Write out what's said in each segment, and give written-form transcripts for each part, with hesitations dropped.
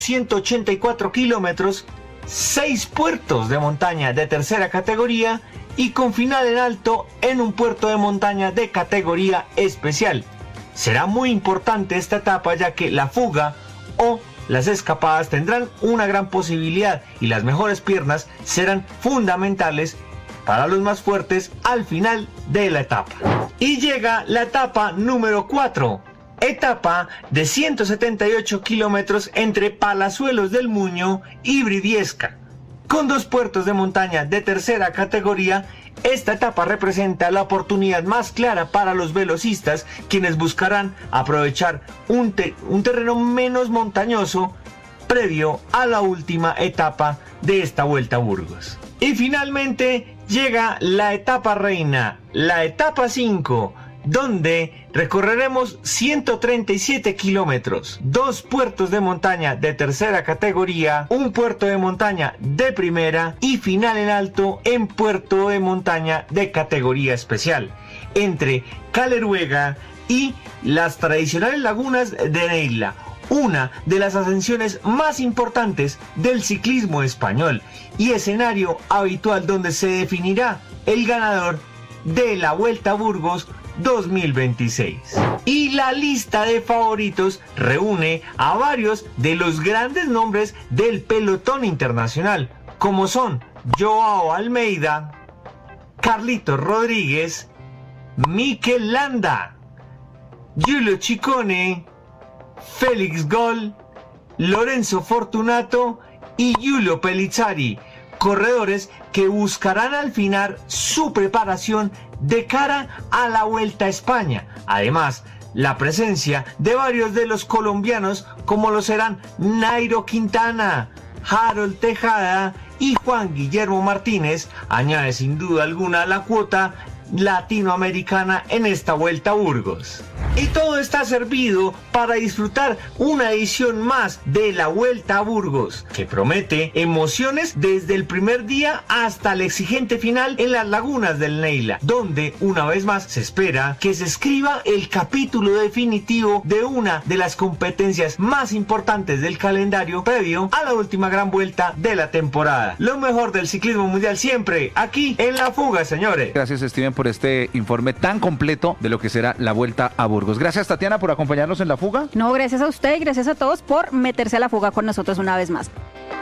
184 kilómetros, 6 puertos de montaña de tercera categoría y con final en alto en un puerto de montaña de categoría especial. Será muy importante esta etapa, ya que la fuga o las escapadas tendrán una gran posibilidad y las mejores piernas serán fundamentales para los más fuertes al final de la etapa. Y llega la etapa número 4, etapa de 178 kilómetros entre Palazuelos del Muño y Briviesca. Con 2 puertos de montaña de tercera categoría, esta etapa representa la oportunidad más clara para los velocistas, quienes buscarán aprovechar un terreno menos montañoso previo a la última etapa de esta Vuelta a Burgos. Y finalmente llega la etapa reina, la etapa 5, donde recorreremos 137 kilómetros, 2 puertos de montaña de tercera categoría, un puerto de montaña de primera y final en alto en puerto de montaña de categoría especial, entre Caleruega y las tradicionales lagunas de Neila, una de las ascensiones más importantes del ciclismo español y escenario habitual donde se definirá el ganador de la Vuelta a Burgos 2026. Y la lista de favoritos reúne a varios de los grandes nombres del pelotón internacional, como son Joao Almeida, Carlitos Rodríguez, Mikel Landa, Giulio Ciccone, Félix Gol, Lorenzo Fortunato y Giulio Pellizzari, corredores que buscarán al final su preparación de cara a la Vuelta a España. Además, la presencia de varios de los colombianos, como lo serán Nairo Quintana, Harold Tejada y Juan Guillermo Martínez, añade sin duda alguna la cuota latinoamericana en esta Vuelta a Burgos. Y todo está servido para disfrutar una edición más de la Vuelta a Burgos, que promete emociones desde el primer día hasta el exigente final en las lagunas del Neila, donde una vez más se espera que se escriba el capítulo definitivo de una de las competencias más importantes del calendario previo a la última gran vuelta de la temporada. Lo mejor del ciclismo mundial siempre aquí en La Fuga, señores. Gracias, Steven, por este informe tan completo de lo que será la Vuelta a Burgos. Gracias, Tatiana, por acompañarnos en La Fuga. No, gracias a usted y gracias a todos por meterse a La Fuga con nosotros una vez más.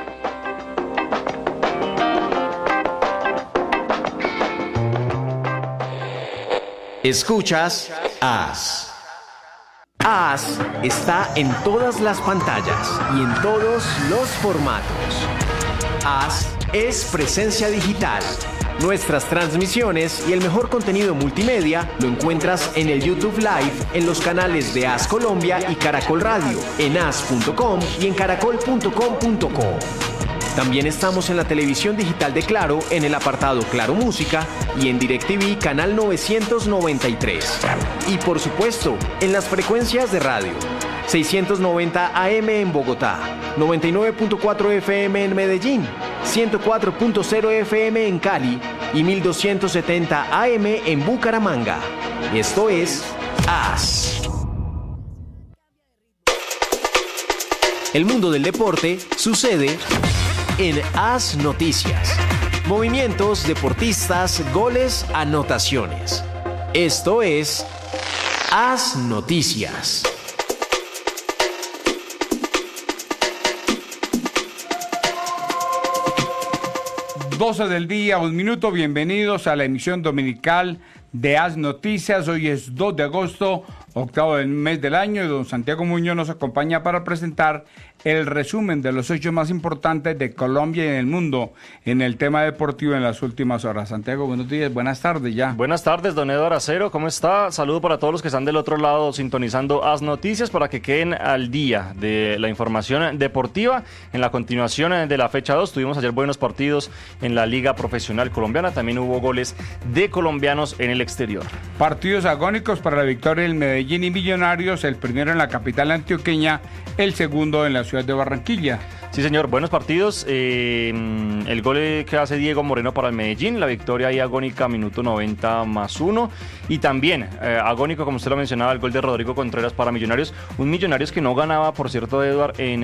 Escuchas AS. AS está en todas las pantallas y en todos los formatos. AS es presencia digital. Nuestras transmisiones y el mejor contenido multimedia lo encuentras en el YouTube Live, en los canales de AS Colombia y Caracol Radio, en as.com y en caracol.com.co. También estamos en la televisión digital de Claro, en el apartado Claro Música y en DirecTV canal 993. Y por supuesto, en las frecuencias de radio. 690 AM en Bogotá, 99.4 FM en Medellín, 104.0 FM en Cali y 1270 AM en Bucaramanga. Esto es AS. El mundo del deporte sucede en AS Noticias. Movimientos, deportistas, goles, anotaciones. Esto es AS Noticias. 12 del día, 1 minuto. Bienvenidos a la emisión dominical de AS Noticias. Hoy es 2 de agosto, octavo del mes del año, y don Santiago Muñoz nos acompaña para presentar el resumen de los hechos más importantes de Colombia y en el mundo en el tema deportivo en las últimas horas. Santiago, buenos días, buenas tardes ya. Buenas tardes, don Eduardo Acero, ¿cómo está? Saludo para todos los que están del otro lado sintonizando AS Noticias para que queden al día de la información deportiva. En la continuación de la fecha 2 tuvimos ayer buenos partidos en la Liga Profesional Colombiana, también hubo goles de colombianos en el exterior. Partidos agónicos para la victoria del Medellín y Millonarios, el primero en la capital antioqueña, el segundo en la ciudad de Barranquilla. Sí, señor, buenos partidos. El gol que hace Diego Moreno para el Medellín, la victoria ahí agónica, minuto 90+1. Y también agónico, como usted lo mencionaba, el gol de Rodrigo Contreras para Millonarios. Un Millonarios que no ganaba, por cierto, Eduard, en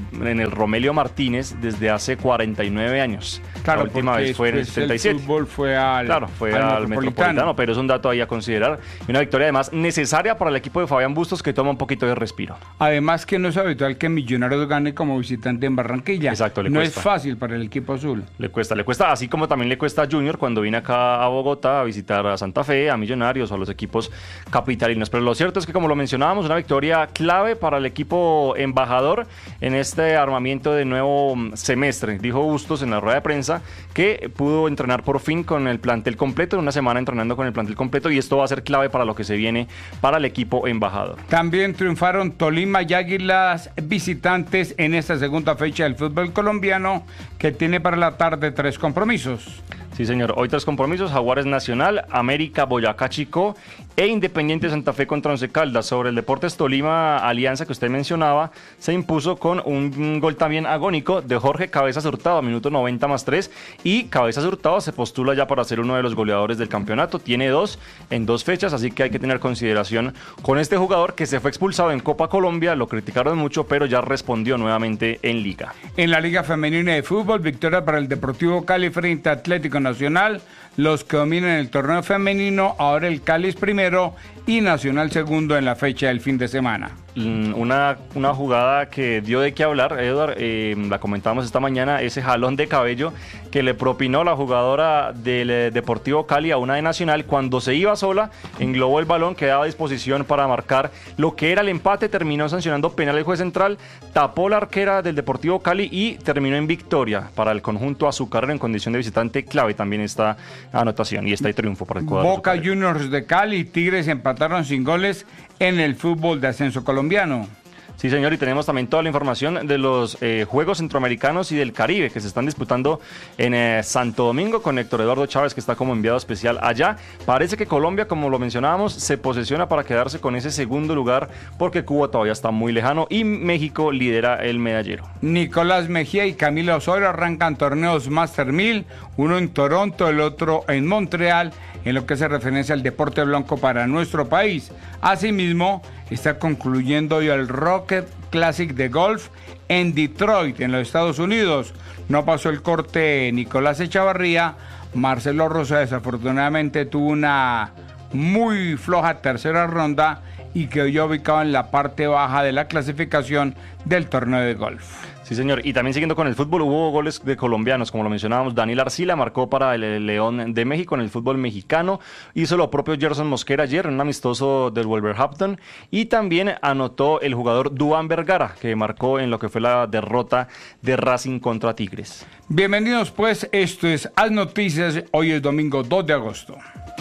el Romelio Martínez desde hace 49 años. Claro, la última vez fue en el 77. El fútbol fue al Metropolitano, pero es un dato ahí a considerar. Y una victoria además necesaria para el equipo de Fabián Bustos, que toma un poquito de respiro. Además que no es habitual que Millonarios gane como visitante en Barranquilla. Exacto, le no cuesta. Es fácil para el equipo azul. Le cuesta, así como también le cuesta a Junior cuando viene acá a Bogotá a visitar a Santa Fe, a Millonarios o a los equipos capitalinos. Pero lo cierto es que, como lo mencionábamos, una victoria clave para el equipo embajador en este armamiento de nuevo semestre. Dijo Bustos en la rueda de prensa que pudo entrenar por fin con el plantel completo, una semana entrenando con el plantel completo, y esto va a ser clave para lo que se viene para el equipo embajador. También triunfaron Tolima y Águilas visitantes en esta segunda fecha del fútbol colombiano, que tiene para la tarde 3 compromisos. Sí, señor. Hoy 3 compromisos: Jaguares Nacional, América, Boyacá Chico e Independiente Santa Fe contra Once Caldas. Sobre el Deportes Tolima, Alianza, que usted mencionaba, se impuso con un gol también agónico de Jorge Cabezas Hurtado a minuto 90+3, y Cabezas Hurtado se postula ya para ser uno de los goleadores del campeonato. Tiene 2 en 2 fechas, así que hay que tener consideración con este jugador que se fue expulsado en Copa Colombia. Lo criticaron mucho, pero ya respondió nuevamente en Liga. En la Liga Femenina de Fútbol, victoria para el Deportivo Cali frente a Atlético Nacional. Los que dominan el torneo femenino, ahora el Cali es primero y Nacional segundo en la fecha del fin de semana. Una jugada que dio de qué hablar, Eduard, la comentábamos esta mañana, ese jalón de cabello que le propinó la jugadora del Deportivo Cali a una de Nacional cuando se iba sola, englobó el balón, quedaba a disposición para marcar lo que era el empate, terminó sancionando penal el juez central, tapó la arquera del Deportivo Cali y terminó en victoria para el conjunto azucarero en condición de visitante. Clave también esta anotación y este triunfo para el cuadro Boca azucarero. Juniors de Cali y Tigres empataron sin goles en el fútbol de ascenso colombiano. Sí, señor, y tenemos también toda la información de los Juegos Centroamericanos y del Caribe que se están disputando en Santo Domingo con Héctor Eduardo Chávez, que está como enviado especial allá. Parece que Colombia, como lo mencionábamos, se posesiona para quedarse con ese segundo lugar porque Cuba todavía está muy lejano y México lidera el medallero. Nicolás Mejía y Camila Osorio arrancan torneos Master 1000, uno en Toronto, el otro en Montreal, en lo que se referencia al deporte blanco para nuestro país. Asimismo, está concluyendo hoy el Rocket Classic de golf en Detroit, en los Estados Unidos. No pasó el corte Nicolás Echavarría. Marcelo Rosa desafortunadamente tuvo una muy floja tercera ronda y quedó ya ubicado en la parte baja de la clasificación del torneo de golf. Sí, señor. Y también siguiendo con el fútbol, hubo goles de colombianos, como lo mencionábamos. Daniel Arcila marcó para el León de México en el fútbol mexicano. Hizo lo propio Gerson Mosquera ayer en un amistoso del Wolverhampton. Y también anotó el jugador Duván Vergara, que marcó en lo que fue la derrota de Racing contra Tigres. Bienvenidos pues, esto es Haz Noticias. Hoy es domingo 2 de agosto.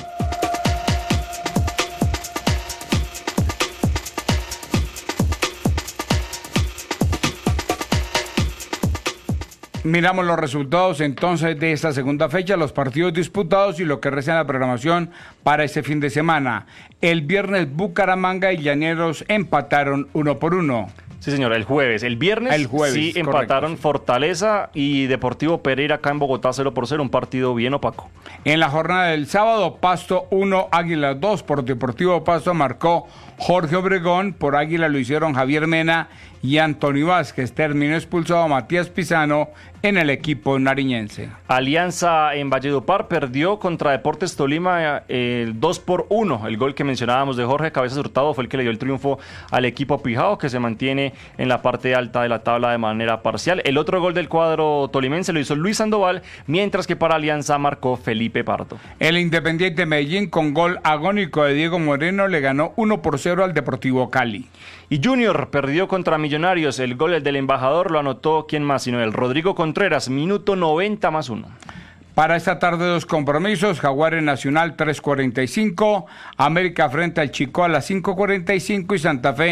Miramos los resultados entonces de esta segunda fecha, los partidos disputados y lo que resta en la programación para este fin de semana. El viernes Bucaramanga y Llaneros empataron 1-1. Sí, señor, el jueves. El viernes sí empataron, correcto. Fortaleza y Deportivo Pereira acá en Bogotá 0-0, un partido bien opaco. En la jornada del sábado, Pasto 1, Águila 2, por Deportivo Pasto marcó Jorge Obregón, por Águila lo hicieron Javier Mena y Antonio Vázquez. Terminó expulsado Matías Pisano en el equipo nariñense. Alianza en Valledupar perdió contra Deportes Tolima 2-1. El gol que mencionábamos de Jorge Cabezas Hurtado fue el que le dio el triunfo al equipo Pijao, que se mantiene en la parte alta de la tabla de manera parcial. El otro gol del cuadro tolimense lo hizo Luis Sandoval, mientras que para Alianza marcó Felipe Pardo. El Independiente Medellín, con gol agónico de Diego Moreno, le ganó 1-0 al Deportivo Cali. Y Junior perdió contra Millonarios. El gol del embajador lo anotó, ¿quién más sino el Rodrigo Contreras, minuto 90+1. Para esta tarde 2 compromisos: Jaguares Nacional 3:45, América frente al Chico a las 5:45 y Santa Fe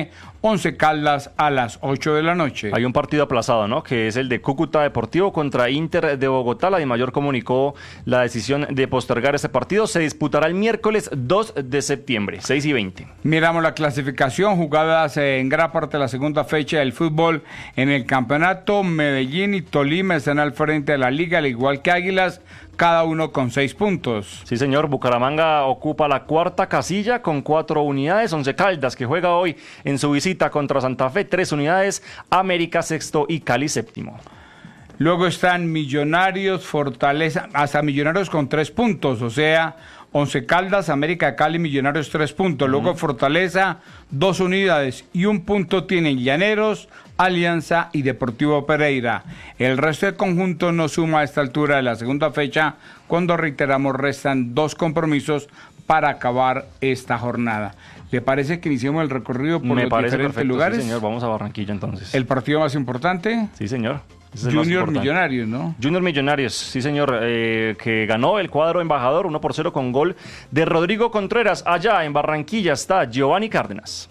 Once Caldas a las 8 de la noche. Hay un partido aplazado, ¿no? Que es el de Cúcuta Deportivo contra Inter de Bogotá. La DIMAYOR comunicó la decisión de postergar este partido. Se disputará el miércoles 2 de septiembre, 6:20. Miramos la clasificación, jugadas en gran parte de la segunda fecha del fútbol en el campeonato. Medellín y Tolima están al frente de la liga, al igual que Águilas, cada uno con 6 puntos. Sí, señor. Bucaramanga ocupa la cuarta casilla con 4 unidades. Once Caldas, que juega hoy en su visita contra Santa Fe, 3 unidades. América sexto y Cali séptimo. Luego están Millonarios, Fortaleza, hasta Millonarios con 3 puntos, o sea, Once Caldas, América de Cali, Millonarios 3 puntos. Luego Fortaleza, 2 unidades y 1 punto tienen Llaneros, Alianza y Deportivo Pereira. El resto del conjunto no suma a esta altura de la segunda fecha, cuando reiteramos restan 2 compromisos para acabar esta jornada. ¿Le parece que iniciemos el recorrido por los diferentes perfecto, lugares? Sí, señor. Vamos a Barranquilla entonces. ¿El partido más importante? Sí, señor. Junior Millonarios, ¿no? Junior Millonarios, sí señor, que ganó el cuadro embajador 1-0 con gol de Rodrigo Contreras. Allá en Barranquilla está Giovanni Cárdenas.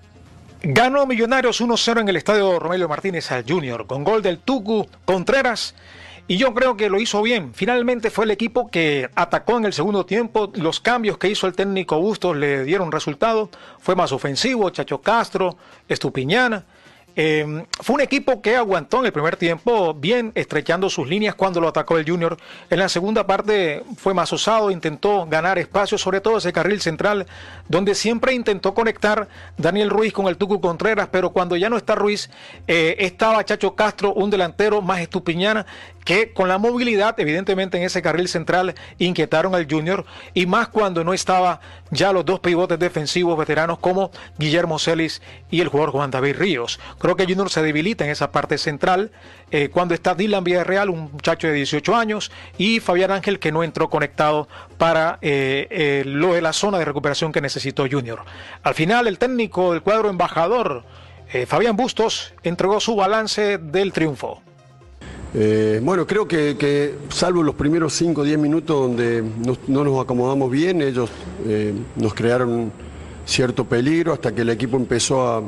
Ganó Millonarios 1-0 en el estadio Romelio Martínez al Junior, con gol del Tucu Contreras, y yo creo que lo hizo bien. Finalmente fue el equipo que atacó en el segundo tiempo. Los cambios que hizo el técnico Bustos le dieron resultado. Fue más ofensivo, Chacho Castro, Estupiñán. Fue un equipo que aguantó en el primer tiempo bien, estrechando sus líneas cuando lo atacó el Junior. En la segunda parte fue más osado, intentó ganar espacio, sobre todo ese carril central, donde siempre intentó conectar Daniel Ruiz con el Tucu Contreras, pero cuando ya no está Ruiz, estaba Chacho Castro, un delantero más Estupiñán, que con la movilidad, evidentemente en ese carril central, inquietaron al Junior, y más cuando no estaba ya los 2 pivotes defensivos veteranos como Guillermo Celis y el jugador Juan David Ríos. Creo que Junior se debilita en esa parte central cuando está Dylan Villarreal, un muchacho de 18 años, y Fabián Ángel, que no entró conectado para lo de la zona de recuperación que necesitó Junior. Al final, el técnico del cuadro embajador, Fabián Bustos, entregó su balance del triunfo. Bueno, creo que salvo los primeros 5 o 10 minutos donde no nos acomodamos bien, ellos nos crearon cierto peligro hasta que el equipo empezó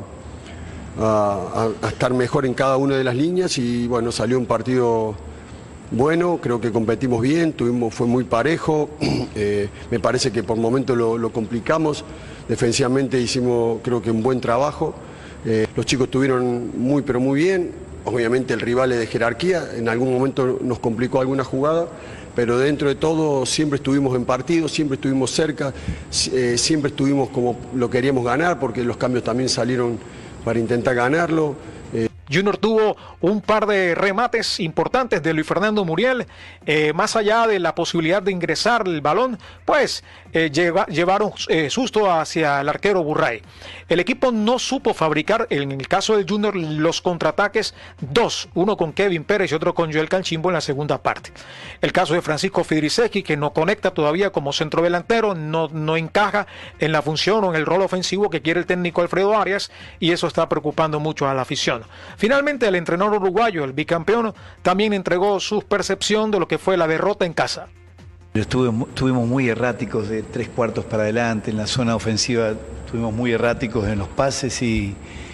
a estar mejor en cada una de las líneas, y bueno, salió un partido bueno. Creo que competimos bien, fue muy parejo. Me parece que por momentos lo complicamos. Defensivamente hicimos, creo que, un buen trabajo. Los chicos estuvieron muy pero muy bien. Obviamente el rival es de jerarquía, en algún momento nos complicó alguna jugada, pero dentro de todo siempre estuvimos en partido, siempre estuvimos cerca, siempre estuvimos como lo queríamos ganar, porque los cambios también salieron para intentar ganarlo. Junior tuvo un par de remates importantes de Luis Fernando Muriel, más allá de la posibilidad de ingresar el balón, pues llevaron susto hacia el arquero Burray. El equipo no supo fabricar, en el caso del Junior, los contraataques, 2, uno con Kevin Pérez y otro con Joel Canchimbo en la segunda parte. El caso de Francisco Fidrisecki, que no conecta todavía como centrodelantero, no encaja en la función o en el rol ofensivo que quiere el técnico Alfredo Arias, y eso está preocupando mucho a la afición. Finalmente, el entrenador uruguayo, el bicampeón, también entregó su percepción de lo que fue la derrota en casa. Estuvimos muy erráticos de 3 cuartos para adelante, en la zona ofensiva estuvimos muy erráticos en los pases y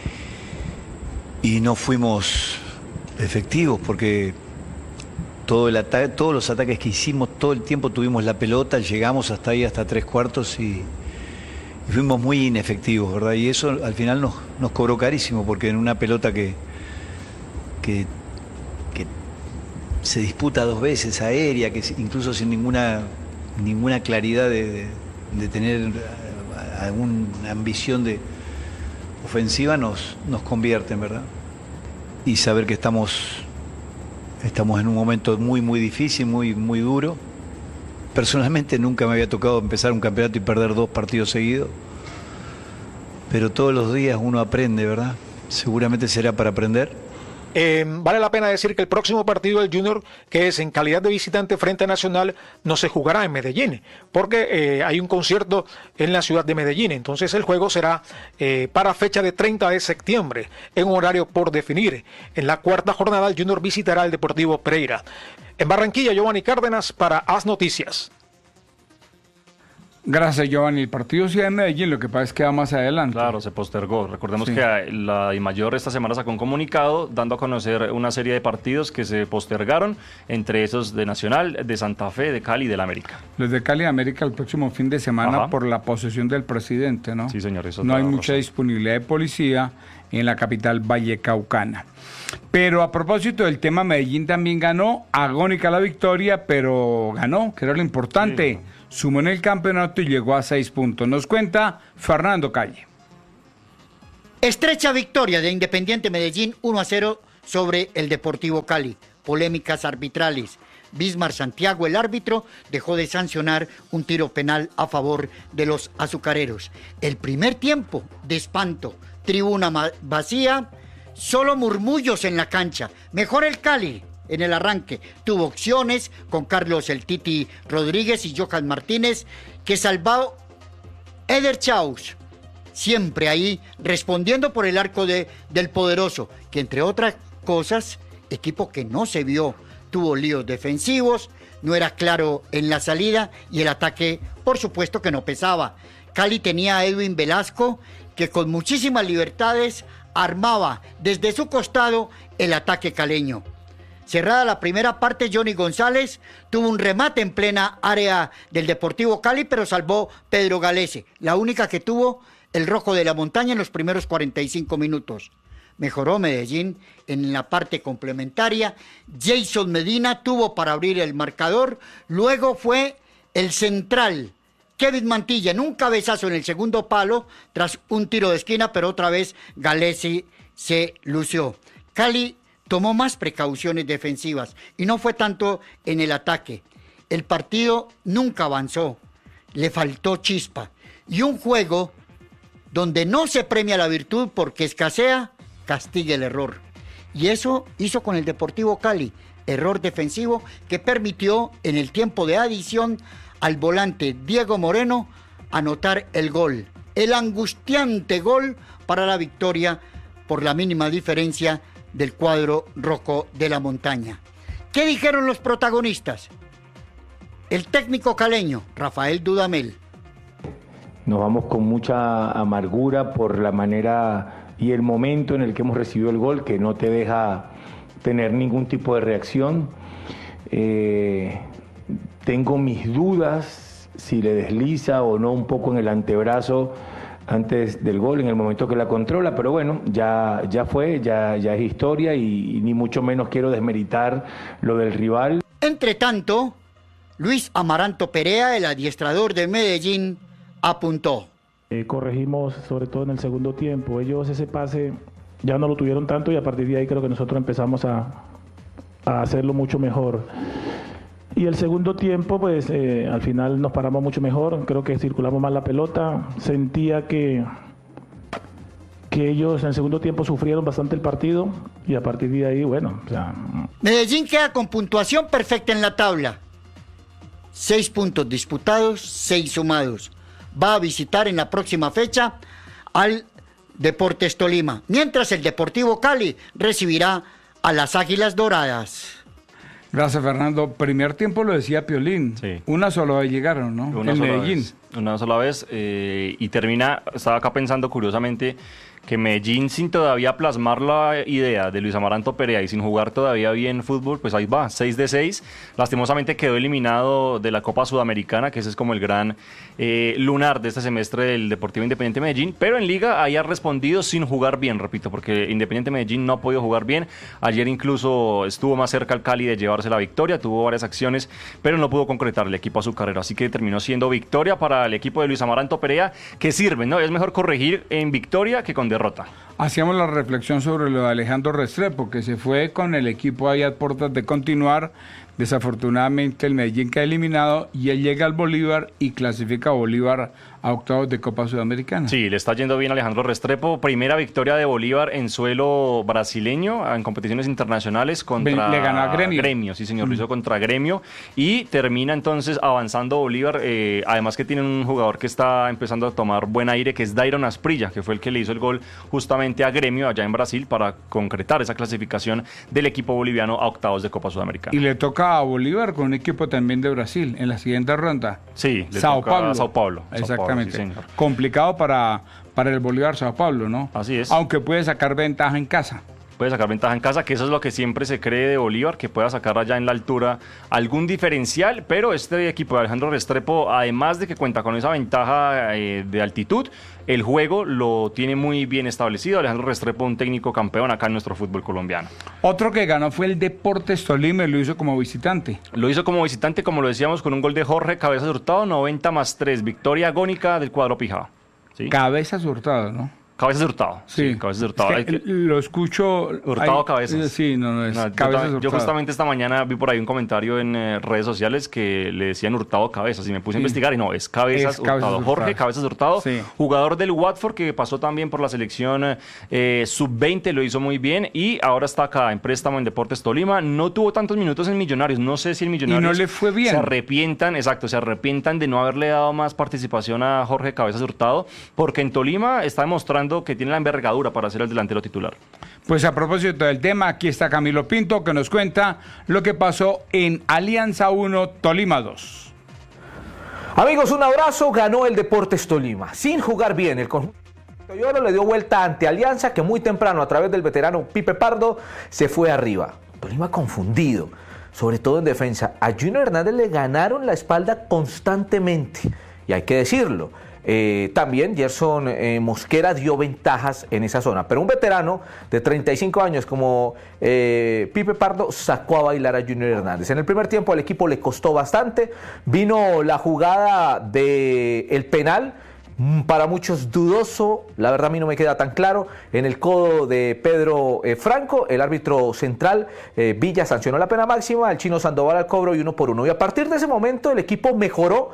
no fuimos efectivos, porque todos los ataques que hicimos, todo el tiempo tuvimos la pelota, llegamos hasta ahí, hasta 3 cuartos y fuimos muy inefectivos, ¿verdad? Y eso al final nos cobró carísimo, porque en una pelota que se disputa 2 veces, aérea, que incluso sin ninguna claridad de tener alguna ambición de ofensiva, nos convierten, ¿verdad? Y saber que estamos en un momento muy, muy difícil, muy, muy duro. Personalmente nunca me había tocado empezar un campeonato y perder 2 partidos seguidos, pero todos los días uno aprende, ¿verdad? Seguramente será para aprender. Vale la pena decir que el próximo partido del Junior, que es en calidad de visitante frente a Nacional, no se jugará en Medellín, porque hay un concierto en la ciudad de Medellín. Entonces el juego será para fecha de 30 de septiembre, en un horario por definir. En la 4ª jornada el Junior visitará el Deportivo Pereira. En Barranquilla, Giovanni Cárdenas para AS Noticias. Gracias, Giovanni. El partido sí de Medellín, lo que pasa es que va más adelante. Claro, se postergó. Recordemos Sí. que la DIMAYOR esta semana sacó un comunicado dando a conocer una serie de partidos que se postergaron, entre esos de Nacional, de Santa Fe, de Cali y del América. Los de Cali y América el próximo fin de semana Ajá. por la posesión del presidente, ¿no? Sí, señor, eso No hay toda mucha razón. disponibilidad de policía en la capital vallecaucana. Pero a propósito del tema, Medellín también ganó, agónica la victoria, pero ganó, que era lo importante. Sumó en el campeonato y llegó a 6 puntos. Nos cuenta Fernando Calle. Estrecha victoria de Independiente Medellín 1-0 sobre el Deportivo Cali. Polémicas arbitrales. Bismar Santiago, el árbitro, dejó de sancionar un tiro penal a favor de los azucareros. El primer tiempo de espanto. Tribuna vacía, solo murmullos en la cancha. Mejor el Cali en el arranque. Tuvo opciones con Carlos El Titi Rodríguez y Johan Martínez, que salvó Eder Chaus. Siempre ahí, respondiendo por el arco del Poderoso, que entre otras cosas, equipo que no se vio, tuvo líos defensivos, no era claro en la salida y el ataque, por supuesto que no pesaba. Cali tenía a Edwin Velasco, que con muchísimas libertades armaba desde su costado el ataque caleño. Cerrada la primera parte, Johnny González tuvo un remate en plena área del Deportivo Cali, pero salvó Pedro Galese, la única que tuvo el Rojo de la Montaña en los primeros 45 minutos. Mejoró Medellín en la parte complementaria. Jason Medina tuvo para abrir el marcador. Luego fue el central, Kevin Mantilla, en un cabezazo en el segundo palo, tras un tiro de esquina, pero otra vez Galese se lució. Cali tomó más precauciones defensivas y no fue tanto en el ataque. El partido nunca avanzó, le faltó chispa. Y un juego donde no se premia la virtud porque escasea, castiga el error. Y eso hizo con el Deportivo Cali, error defensivo que permitió en el tiempo de adición al volante Diego Moreno anotar el gol. El angustiante gol para la victoria por la mínima diferencia del cuadro Rojo de la Montaña. ¿Qué dijeron los protagonistas? El técnico caleño, Rafael Dudamel. Nos vamos con mucha amargura por la manera y el momento en el que hemos recibido el gol, que no te deja tener ningún tipo de reacción. Tengo mis dudas si le desliza o no un poco en el antebrazo antes del gol, en el momento que la controla, pero bueno, ya fue, ya es historia y ni mucho menos quiero desmeritar lo del rival. Entre tanto, Luis Amaranto Perea, el adiestrador de Medellín, apuntó. Corregimos sobre todo en el segundo tiempo. Ellos ese pase ya no lo tuvieron tanto y a partir de ahí creo que nosotros empezamos a hacerlo mucho mejor. Y el segundo tiempo, pues al final nos paramos mucho mejor, creo que circulamos más la pelota, sentía que ellos en el segundo tiempo sufrieron bastante el partido y a partir de ahí, bueno, o sea... Medellín queda con puntuación perfecta en la tabla. 6 puntos disputados, 6 sumados. Va a visitar en la próxima fecha al Deportes Tolima, mientras el Deportivo Cali recibirá a las Águilas Doradas. Gracias, Fernando. Primer tiempo lo decía Piolín. Sí. Una sola vez llegaron, ¿no? Una en sola Medellín. vez. Una sola vez y termina, estaba acá pensando curiosamente que Medellín, sin todavía plasmar la idea de Luis Amaranto Perea y sin jugar todavía bien fútbol, pues ahí va, 6 de 6. Lastimosamente quedó eliminado de la Copa Sudamericana, que ese es como el gran lunar de este semestre del Deportivo Independiente Medellín, pero en Liga ahí ha respondido sin jugar bien, repito, porque Independiente Medellín no ha podido jugar bien. Ayer incluso estuvo más cerca al Cali de llevarse la victoria, tuvo varias acciones, pero no pudo concretar el equipo azucarero, así que terminó siendo victoria para el equipo de Luis Amaranto Perea, que sirve, ¿no? Es mejor corregir en victoria que con derrota. Hacíamos la reflexión sobre lo de Alejandro Restrepo, que se fue con el equipo ahí a puertas de continuar. Desafortunadamente el Medellín queda eliminado y él llega al Bolívar y clasifica a Bolívar a octavos de Copa Sudamericana. Sí, le está yendo bien a Alejandro Restrepo. Primera victoria de Bolívar en suelo brasileño en competiciones internacionales contra... Le ganó a Gremio. Gremio, sí señor, lo hizo contra Gremio y termina entonces avanzando Bolívar. Además que tiene un jugador que está empezando a tomar buen aire, que es Dairon Asprilla, que fue el que le hizo el gol justamente a Gremio allá en Brasil para concretar esa clasificación del equipo boliviano a octavos de Copa Sudamericana. Y le toca toca a Bolívar con un equipo también de Brasil en la siguiente ronda. Sí, le Sao toca a Paulo. Sao Paulo. Exactamente. Sao Paulo, sí, señor. Complicado para el Bolívar Sao Paulo, ¿no? Así es. Aunque puede sacar ventaja en casa. Puede sacar ventaja en casa, que eso es lo que siempre se cree de Bolívar, que pueda sacar allá en la altura algún diferencial, pero este equipo de Alejandro Restrepo, además de que cuenta con esa ventaja de altitud, el juego lo tiene muy bien establecido. Alejandro Restrepo, un técnico campeón acá en nuestro fútbol colombiano. Otro que ganó fue el Deportes Tolima y lo hizo como visitante. Lo hizo como visitante, como lo decíamos, con un gol de Jorge Cabezas Hurtado, 90+3, victoria agónica del cuadro Pijao. ¿Sí? Cabezas Hurtado, ¿no? Cabezas Hurtado. Sí, Cabezas Hurtado. Es que lo escucho. Hurtado Cabezas. Sí, no, es Cabezas Hurtado. Yo justamente esta mañana vi por ahí un comentario en redes sociales que le decían Hurtado Cabezas y me puse a investigar y no, es Cabezas Hurtado. Jorge Cabezas Hurtado, sí. Jugador del Watford que pasó también por la selección sub-20, lo hizo muy bien y ahora está acá en préstamo en Deportes Tolima. No tuvo tantos minutos en Millonarios. No sé si el Millonarios y no le fue bien. Se arrepientan de no haberle dado más participación a Jorge Cabezas Hurtado porque en Tolima está demostrando que tiene la envergadura para ser el delantero titular. Pues a propósito del tema, aquí está Camilo Pinto que nos cuenta lo que pasó en Alianza 1, Tolima 2. Amigos, un abrazo. Ganó el Deportes Tolima. Sin jugar bien, el conjunto de Oro le dio vuelta ante Alianza, que muy temprano, a través del veterano Pipe Pardo, se fue arriba. Tolima confundido, sobre todo en defensa. A Junior Hernández le ganaron la espalda constantemente, y hay que decirlo. También Gerson Mosquera dio ventajas en esa zona, pero un veterano de 35 años como Pipe Pardo sacó a bailar a Junior Hernández. En el primer tiempo al equipo le costó bastante, vino la jugada del penal, para muchos dudoso, la verdad a mí no me queda tan claro, en el codo de Pedro Franco, el árbitro central Villa sancionó la pena máxima, el chino Sandoval al cobro y 1-1, y a partir de ese momento el equipo mejoró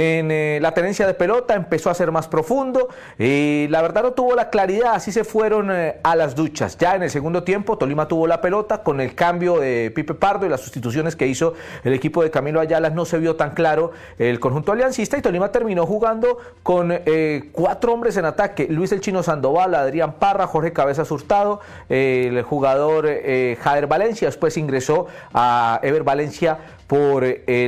en la tenencia de pelota, empezó a ser más profundo y la verdad no tuvo la claridad, así se fueron a las duchas. Ya en el segundo tiempo Tolima tuvo la pelota, con el cambio de Pipe Pardo y las sustituciones que hizo el equipo de Camilo Ayala no se vio tan claro el conjunto aliancista y Tolima terminó jugando con 4 hombres en ataque: Luis el Chino Sandoval, Adrián Parra, Jorge Cabezas Hurtado, el jugador Jader Valencia. Después ingresó a Ever Valencia por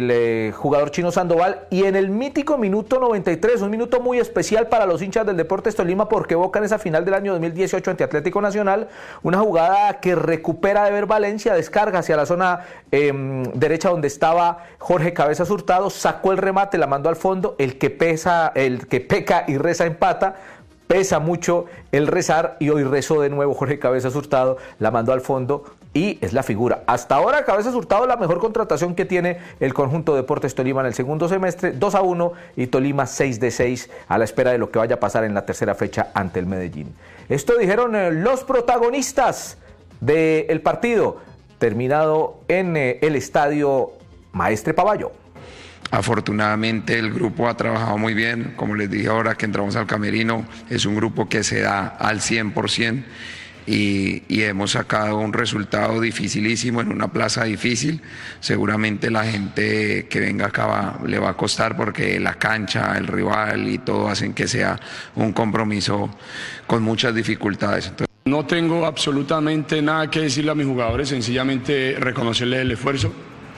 el jugador Chino Sandoval, y en el mítico minuto 93, un minuto muy especial para los hinchas del Deportes Tolima porque evocan esa final del año 2018 ante Atlético Nacional, una jugada que recupera Ever Valencia, descarga hacia la zona derecha donde estaba Jorge Cabezas Hurtado, sacó el remate, la mandó al fondo. El que peca y reza empata. Pesa mucho el rezar y hoy rezó de nuevo Jorge Cabezas Hurtado, la mandó al fondo y es la figura. Hasta ahora Cabezas Hurtado la mejor contratación que tiene el conjunto de Deportes Tolima en el segundo semestre, 2-1 y Tolima 6-6 a la espera de lo que vaya a pasar en la tercera fecha ante el Medellín. Esto dijeron los protagonistas del partido terminado en el estadio Maestre Pavayo. Afortunadamente el grupo ha trabajado muy bien, como les dije ahora que entramos al camerino, es un grupo que se da al 100% y hemos sacado un resultado dificilísimo en una plaza difícil. Seguramente la gente que venga acá le va a costar porque la cancha, el rival y todo hacen que sea un compromiso con muchas dificultades. Entonces, no tengo absolutamente nada que decirle a mis jugadores, sencillamente reconocerles el esfuerzo.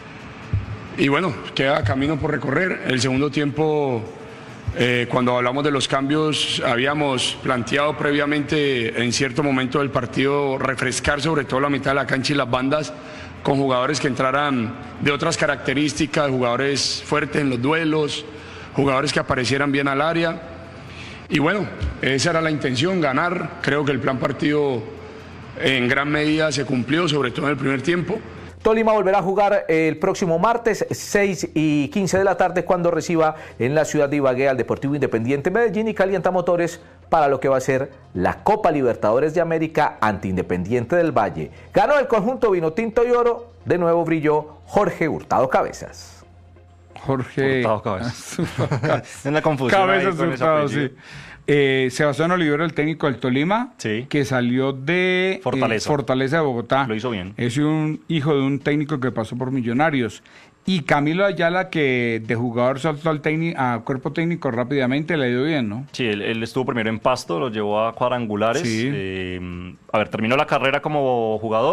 Y bueno, queda camino por recorrer. El segundo tiempo, cuando hablamos de los cambios, habíamos planteado previamente en cierto momento del partido refrescar sobre todo la mitad de la cancha y las bandas con jugadores que entraran de otras características, jugadores fuertes en los duelos, jugadores que aparecieran bien al área. Y bueno, esa era la intención, ganar. Creo que el plan partido en gran medida se cumplió, sobre todo en el primer tiempo. Tolima volverá a jugar el próximo martes 6:15 de la tarde cuando reciba en la ciudad de Ibagué al Deportivo Independiente Medellín y calienta motores para lo que va a ser la Copa Libertadores de América ante Independiente del Valle. Ganó el conjunto vinotinto y oro, de nuevo brilló Jorge Hurtado Cabezas. Jorge Hurtado Cabezas. En la confusión. Cabezas Hurtado, sí. Sebastián Olivero, el técnico del Tolima, sí, que salió de Fortaleza de Bogotá. Lo hizo bien. Es un hijo de un técnico que pasó por Millonarios. Y Camilo Ayala, que de jugador saltó al a cuerpo técnico rápidamente, le dio bien, ¿no? Sí, él estuvo primero en Pasto, lo llevó a cuadrangulares. Sí. Terminó la carrera como jugador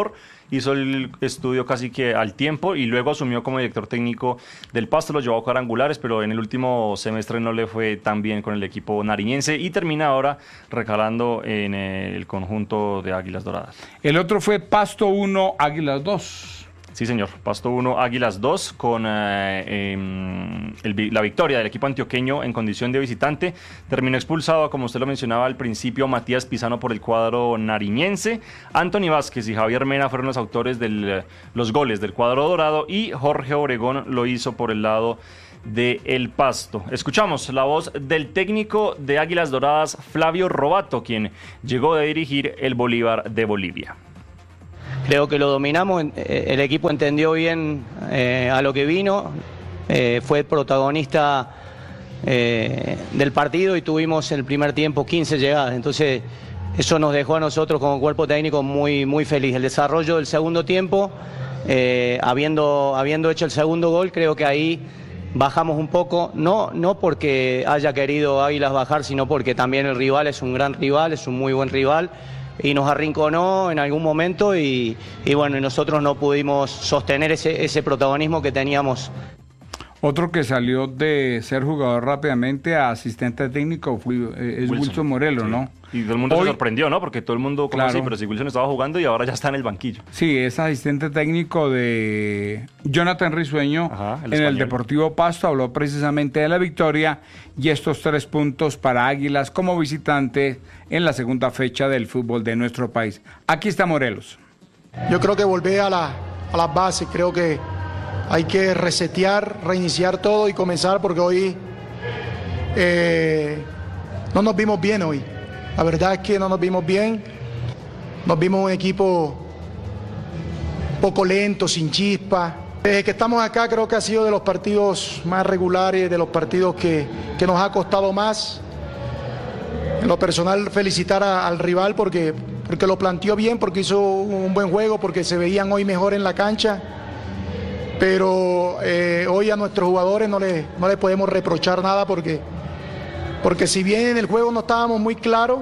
hizo el estudio casi que al tiempo y luego asumió como director técnico del Pasto, lo llevó a cuadrangulares, pero en el último semestre no le fue tan bien con el equipo nariñense y termina ahora recalando en el conjunto de Águilas Doradas. El otro fue Pasto 1, Águilas 2. Sí, señor. Pasto 1, Águilas 2, con la victoria del equipo antioqueño en condición de visitante. Terminó expulsado, como usted lo mencionaba al principio, Matías Pizano por el cuadro nariñense. Anthony Vázquez y Javier Mena fueron los autores de los goles del cuadro dorado y Jorge Obregón lo hizo por el lado de El Pasto. Escuchamos la voz del técnico de Águilas Doradas, Flavio Robato, quien llegó a dirigir el Bolívar de Bolivia. Creo que lo dominamos, el equipo entendió bien a lo que vino, fue protagonista del partido y tuvimos en el primer tiempo 15 llegadas, entonces eso nos dejó a nosotros como cuerpo técnico muy, muy feliz. El desarrollo del segundo tiempo, habiendo hecho el segundo gol, creo que ahí bajamos un poco, no porque haya querido Águilas bajar, sino porque también el rival es un gran rival, es un muy buen rival, y nos arrinconó en algún momento y bueno, y nosotros no pudimos sostener ese protagonismo que teníamos. Otro que salió de ser jugador rápidamente a asistente técnico es Wilson Morelos, sí. ¿no? Y todo el mundo se sorprendió, ¿no? Porque todo el mundo, ¿cómo así? Pero si Wilson estaba jugando y ahora ya está en el banquillo. Sí, es asistente técnico de Jonathan Risueño en el Deportivo Pasto. Habló precisamente de la victoria y estos 3 puntos para Águilas como visitante en la segunda fecha del fútbol de nuestro país. Aquí está Morelos. Yo creo que volver a las bases, creo que hay que resetear, reiniciar todo y comenzar porque hoy no nos vimos bien hoy. La verdad es que no nos vimos bien, nos vimos un equipo un poco lento, sin chispa. Desde que estamos acá creo que ha sido de los partidos más regulares, de los partidos que nos ha costado más. En lo personal felicitar al rival porque lo planteó bien, porque hizo un buen juego, porque se veían hoy mejor en la cancha. Pero hoy a nuestros jugadores no le podemos reprochar nada porque si bien en el juego no estábamos muy claros,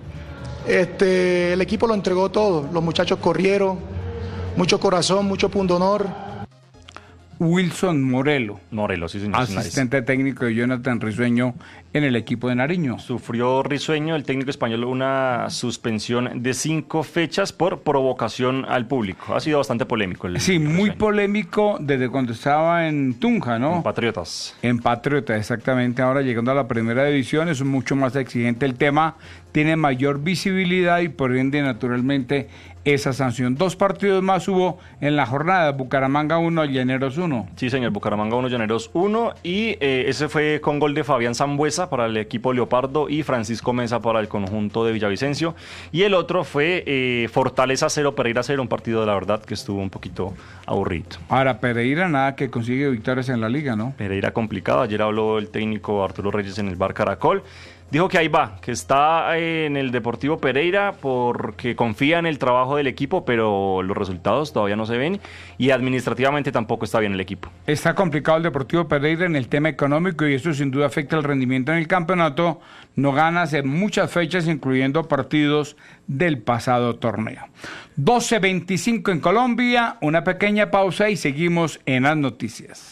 el equipo lo entregó todo. Los muchachos corrieron, mucho corazón, mucho pundonor. Wilson Morelos, sí señor, asistente técnico de Jonathan Risueño en el equipo de Nariño. Sufrió Risueño, el técnico español, una suspensión de 5 fechas por provocación al público. Ha sido bastante polémico. Sí, muy polémico desde cuando estaba en Tunja, ¿no? En Patriotas. En Patriotas, exactamente. Ahora llegando a la primera división es mucho más exigente el tema, tiene mayor visibilidad y por ende naturalmente esa sanción. 2 partidos más hubo en la jornada, Bucaramanga 1, Llaneros 1. Sí, señor, Bucaramanga 1, Llaneros 1 y ese fue con gol de Fabián Sambuesa para el equipo Leopardo y Francisco Mesa para el conjunto de Villavicencio. Y el otro fue Fortaleza 0, Pereira 0, un partido de la verdad que estuvo un poquito aburrido. Ahora, Pereira nada que consigue victorias en la liga, ¿no? Pereira complicado, ayer habló el técnico Arturo Reyes en el Bar Caracol. Dijo que ahí va, que está en el Deportivo Pereira porque confía en el trabajo del equipo, pero los resultados todavía no se ven y administrativamente tampoco está bien el equipo. Está complicado el Deportivo Pereira en el tema económico y eso sin duda afecta el rendimiento en el campeonato. No gana hace muchas fechas, incluyendo partidos del pasado torneo. 12:25 en Colombia, una pequeña pausa y seguimos en las noticias.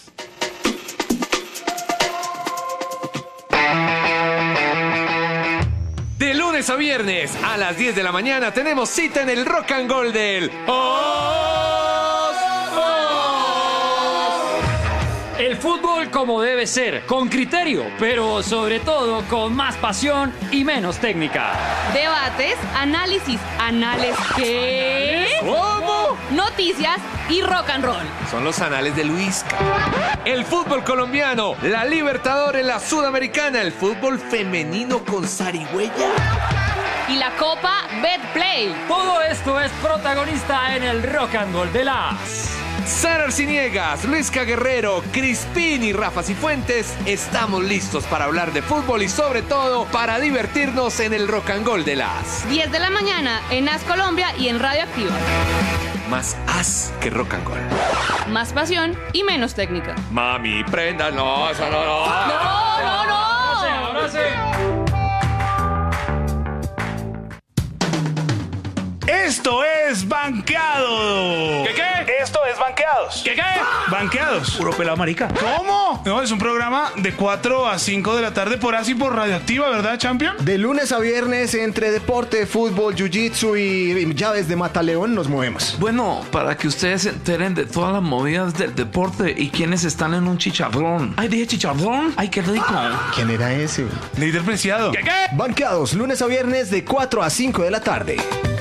De lunes a viernes a las 10 de la mañana tenemos cita en el Rock and Roll del El fútbol como debe ser, con criterio, pero sobre todo con más pasión y menos técnica. Debates, análisis, ¿qué? ¿Cómo? Noticias y rock and roll. Son los anales de Luisca. El fútbol colombiano, la Libertadores, la Sudamericana, el fútbol femenino con zarigüeya. Y la Copa Betplay. Todo esto es protagonista en el Rock and Roll de las... Sara Arciniegas, Luisca Guerrero, Crispín y Rafa Cifuentes, estamos listos para hablar de fútbol y sobre todo para divertirnos en el Rock and Roll de las 10 de la mañana en AS Colombia y en Radio Activa. Más AS que Rock and Roll. Más pasión y menos técnica. Mami, prenda, no, eso no. No. Ahora sí. Esto es Banqueado. ¿Qué? Esto es Banqueados. ¿Qué? Banqueados. Puro pelado marica. ¿Cómo? No, es un programa de 4 a 5 de la tarde por así por Radioactiva, ¿verdad, Champion? De lunes a viernes, entre deporte, fútbol, jiu-jitsu y llaves de mataleón, nos movemos. Bueno, para que ustedes se enteren de todas las movidas del deporte y quienes están en un chicharrón. Ay, dije chicharrón. Ay, qué rico. ¿Quién era ese? Líder Preciado. ¿Qué? Banqueados, lunes a viernes de 4 a 5 de la tarde.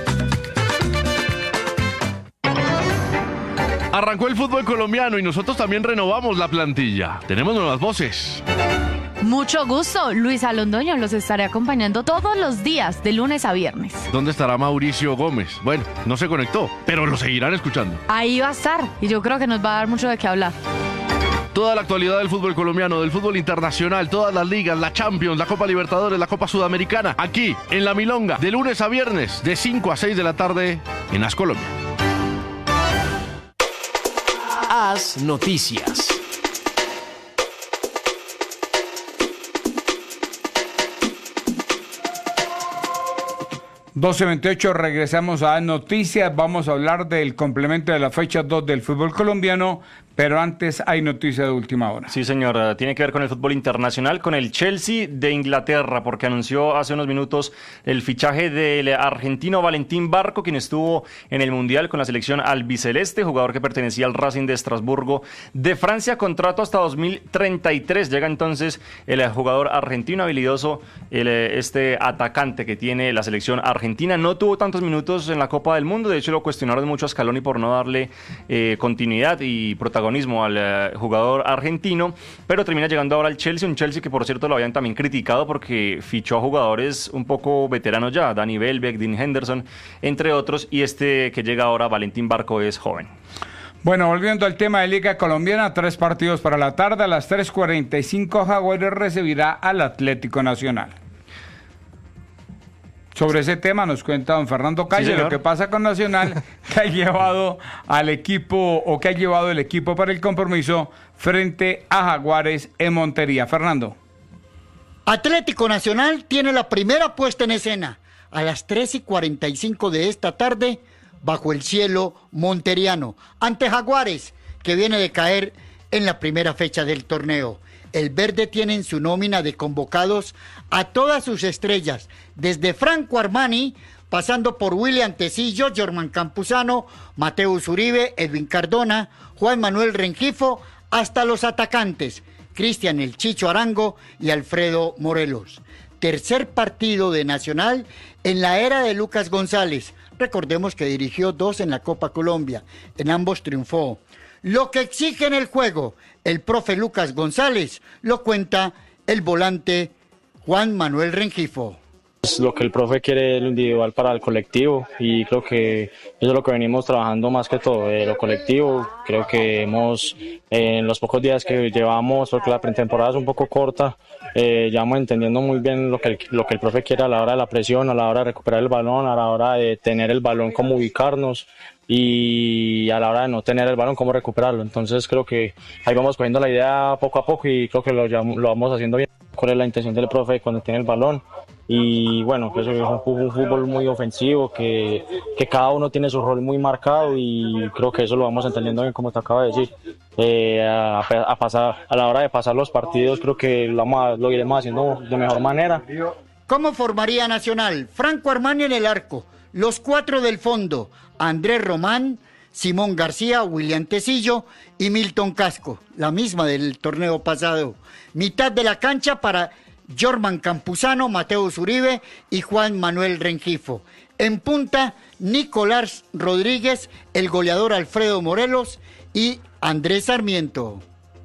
Arrancó el fútbol colombiano y nosotros también renovamos la plantilla. Tenemos nuevas voces. Mucho gusto, Luisa Londoño los estaré acompañando todos los días, de lunes a viernes. ¿Dónde estará Mauricio Gómez? Bueno, no se conectó, pero lo seguirán escuchando. Ahí va a estar y yo creo que nos va a dar mucho de qué hablar. Toda la actualidad del fútbol colombiano, del fútbol internacional, todas las ligas, la Champions, la Copa Libertadores, la Copa Sudamericana, aquí en La Milonga, de lunes a viernes, de 5 a 6 de la tarde en As Colombia. As Noticias. ...12:28, regresamos a Noticias. Vamos a hablar del complemento de la fecha 2 del fútbol colombiano, pero antes hay noticia de última hora. Sí, señor, tiene que ver con el fútbol internacional, con el Chelsea de Inglaterra, porque anunció hace unos minutos el fichaje del argentino Valentín Barco, quien estuvo en el Mundial con la selección albiceleste, jugador que pertenecía al Racing de Estrasburgo de Francia, contrato hasta 2033. Llega entonces el jugador argentino habilidoso, este atacante que tiene la selección argentina. No tuvo tantos minutos en la Copa del Mundo, de hecho lo cuestionaron mucho a Scaloni por no darle continuidad y protagonismo al jugador argentino, pero termina llegando ahora al Chelsea, un Chelsea que por cierto lo habían también criticado porque fichó a jugadores un poco veteranos ya, Danny Welbeck, Dean Henderson, entre otros, y este que llega ahora, Valentín Barco, es joven. Bueno, volviendo al tema de Liga Colombiana, 3 partidos para la tarde. A las 3:45 Jaguares recibirá al Atlético Nacional. Sobre ese tema nos cuenta don Fernando Calle, lo que pasa con Nacional, que ha llevado al equipo, o que ha llevado el equipo para el compromiso frente a Jaguares en Montería. Fernando. Atlético Nacional tiene la primera puesta en escena a las 3:45 de esta tarde bajo el cielo monteriano ante Jaguares, que viene de caer en la primera fecha del torneo. El verde tiene en su nómina de convocados a todas sus estrellas, desde Franco Armani, pasando por William Tecillo, Jorman Campuzano, Mateus Uribe, Edwin Cardona, Juan Manuel Rengifo, hasta los atacantes, Cristian El Chicho Arango y Alfredo Morelos. Tercer partido de Nacional en la era de Lucas González. Recordemos que dirigió 2 en la Copa Colombia, en ambos triunfó. Lo que exige en el juego el profe Lucas González lo cuenta el volante Juan Manuel Rengifo. Lo que el profe quiere es lo individual para el colectivo y creo que eso es lo que venimos trabajando más que todo, lo colectivo. Creo que hemos, en los pocos días que llevamos, porque la pretemporada es un poco corta, ya vamos entendiendo muy bien lo que el profe quiere a la hora de la presión, a la hora de recuperar el balón, a la hora de tener el balón, cómo ubicarnos, y a la hora de no tener el balón, cómo recuperarlo. Entonces creo que ahí vamos cogiendo la idea poco a poco y creo que lo vamos haciendo bien. ¿Cuál es la intención del profe cuando tiene el balón? Y bueno, que eso es un fútbol muy ofensivo, que cada uno tiene su rol muy marcado y creo que eso lo vamos entendiendo bien, como te acabo de decir. A la hora de pasar los partidos creo que lo iremos haciendo de mejor manera. ¿Cómo formaría Nacional? Franco Armani en el arco, los 4 del fondo, Andrés Román, Simón García, William Tecillo y Milton Casco, la misma del torneo pasado. Mitad de la cancha para Jorman Campuzano, Mateus Uribe y Juan Manuel Rengifo. En punta, Nicolás Rodríguez, el goleador Alfredo Morelos y Andrés Sarmiento.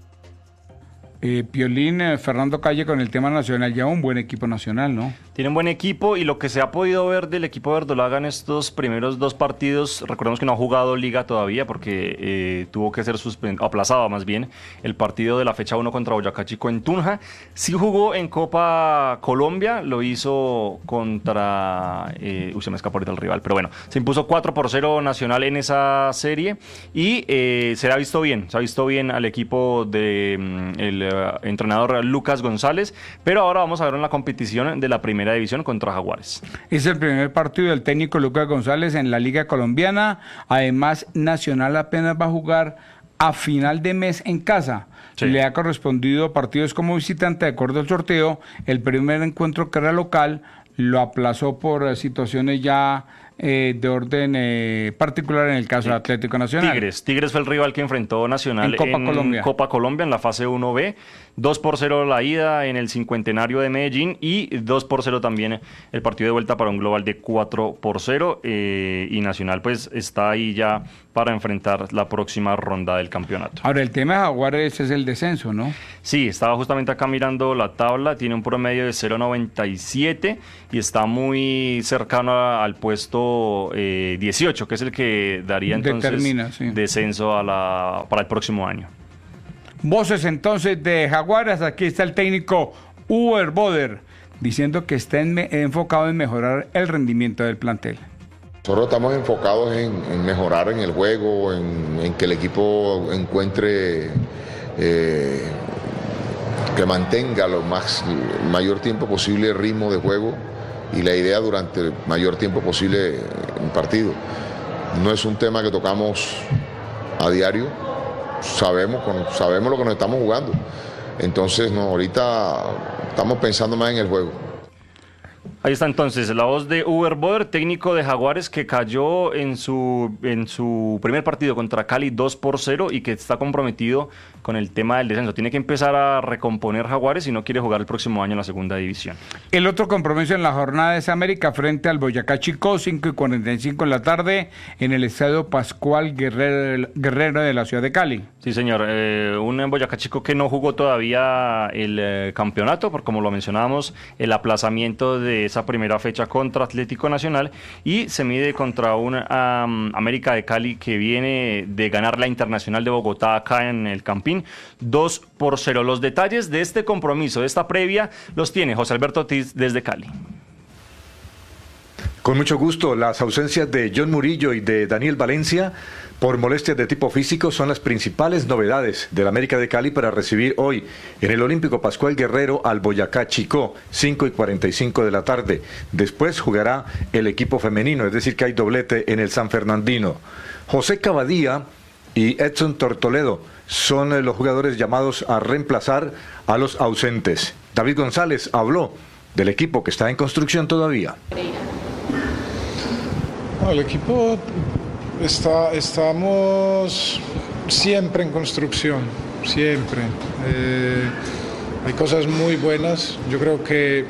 Piolín, Fernando Calle, con el tema nacional, lleva un buen equipo nacional, ¿no? Tiene un buen equipo y lo que se ha podido ver del equipo verdolaga en estos primeros 2 partidos, recordemos que no ha jugado liga todavía porque tuvo que ser aplazado más bien el partido de la fecha 1 contra Boyacá Chico en Tunja. Sí jugó en Copa Colombia, lo hizo contra... se me escapó ahorita el rival, pero bueno, se impuso 4-0 Nacional en esa serie y se ha visto bien al equipo de el entrenador Lucas González, pero ahora vamos a ver en la competición de la primera primera división contra Jaguares. Es el primer partido del técnico Lucas González en la Liga Colombiana. Además, Nacional apenas va a jugar a final de mes en casa. Sí. Le ha correspondido partidos como visitante de acuerdo al sorteo. El primer encuentro, que era local, lo aplazó por situaciones ya de orden particular en el caso del Atlético Nacional. Tigres fue el rival que enfrentó Nacional en Copa Colombia en la fase 1B. 2-0 la ida en el Cincuentenario de Medellín y 2-0 también el partido de vuelta para un global de 4-0 y Nacional pues está ahí ya para enfrentar la próxima ronda del campeonato. Ahora, el tema de Jaguares es el descenso, ¿no? Sí, estaba justamente acá mirando la tabla, tiene un promedio de 0.97 y está muy cercano al puesto 18, que es el que daría entonces descenso para el próximo año. Voces entonces de Jaguares. Aquí está el técnico Uber Boder diciendo que está enfocado en mejorar el rendimiento del plantel. Nosotros estamos enfocados en mejorar en el juego, en que el equipo encuentre, que mantenga el mayor tiempo posible el ritmo de juego y la idea durante el mayor tiempo posible en partido. No es un tema que tocamos a diario. Sabemos lo que nos estamos jugando. Entonces, no, ahorita estamos pensando más en el juego. Ahí está entonces la voz de Uber Boder, técnico de Jaguares, que cayó en su primer partido contra Cali 2-0 y que está comprometido con el tema del descenso. Tiene que empezar a recomponer Jaguares si no quiere jugar el próximo año en la segunda división. El otro compromiso en la jornada es América frente al Boyacá Chicó, 5:45 de la tarde en el Estadio Pascual Guerrero de la ciudad de Cali. Sí, señor. Un Boyacá Chicó que no jugó todavía el campeonato, por como lo mencionábamos, el aplazamiento de esa primera fecha contra Atlético Nacional y se mide contra un América de Cali que viene de ganar la Internacional de Bogotá acá en el Campín 2-0. Los detalles de este compromiso, de esta previa, los tiene José Alberto Ortiz desde Cali. Con mucho gusto, las ausencias de John Murillo y de Daniel Valencia por molestias de tipo físico son las principales novedades del América de Cali para recibir hoy en el Olímpico Pascual Guerrero al Boyacá Chicó, 5:45 de la tarde. Después jugará el equipo femenino, es decir que hay doblete en el San Fernandino. José Cavadía y Edson Tortoledo son los jugadores llamados a reemplazar a los ausentes. David González habló del equipo que está en construcción todavía. El equipo estamos siempre en construcción, siempre. Hay cosas muy buenas. Yo creo que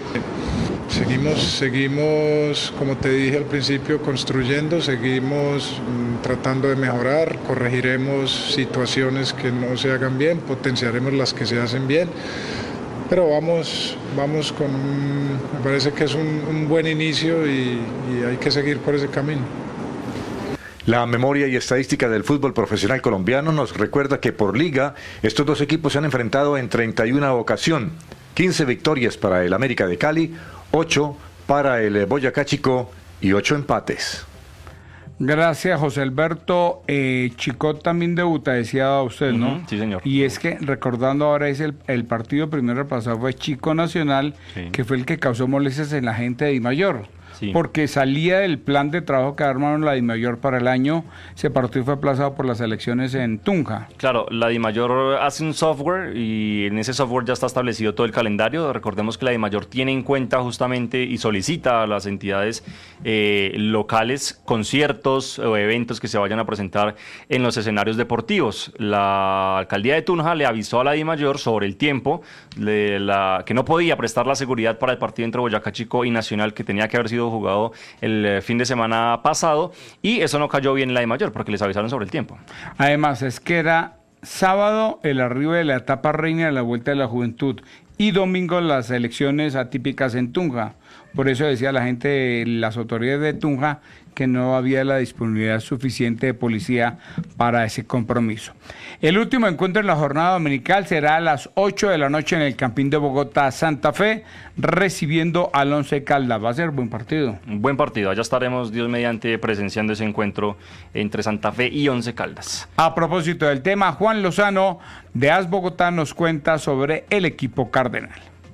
seguimos, como te dije al principio, construyendo, seguimos tratando de mejorar, corregiremos situaciones que no se hagan bien, potenciaremos las que se hacen bien. Pero vamos me parece que es un buen inicio y hay que seguir por ese camino. La memoria y estadística del fútbol profesional colombiano nos recuerda que por liga estos dos equipos se han enfrentado en 31 ocasiones, 15 victorias para el América de Cali, 8 para el Boyacá Chicó y 8 empates. Gracias, José Alberto. Chicó también debuta, decía usted, ¿no? Sí, señor. Y es que, recordando ahora, es el partido primero pasado fue Chico Nacional, sí, que fue el que causó molestias en la gente de Dimayor. Sí. Porque salía del plan de trabajo que armaron la Dimayor para el año. Ese partido fue aplazado por las elecciones en Tunja. Claro, la Dimayor hace un software y en ese software ya está establecido todo el calendario. Recordemos que la Dimayor tiene en cuenta justamente y solicita a las entidades locales conciertos o eventos que se vayan a presentar en los escenarios deportivos. La alcaldía de Tunja le avisó a la Dimayor sobre el tiempo que no podía prestar la seguridad para el partido entre Boyacá Chicó y Nacional, que tenía que haber sido jugado el fin de semana pasado, y eso no cayó bien en la Dimayor porque les avisaron sobre el tiempo. Además, es que era sábado el arribo de la etapa reina de la Vuelta de la Juventud y domingo las elecciones atípicas en Tunja. Por eso decía la gente, las autoridades de Tunja, que no había la disponibilidad suficiente de policía para ese compromiso. El último encuentro en la jornada dominical será a las 8 de la noche en el Campín de Bogotá, Santa Fe, recibiendo al Once Caldas. Va a ser buen partido. Un buen partido. Allá estaremos, Dios mediante, presenciando ese encuentro entre Santa Fe y Once Caldas. A propósito del tema, Juan Lozano de AS Bogotá nos cuenta sobre el equipo cardenal.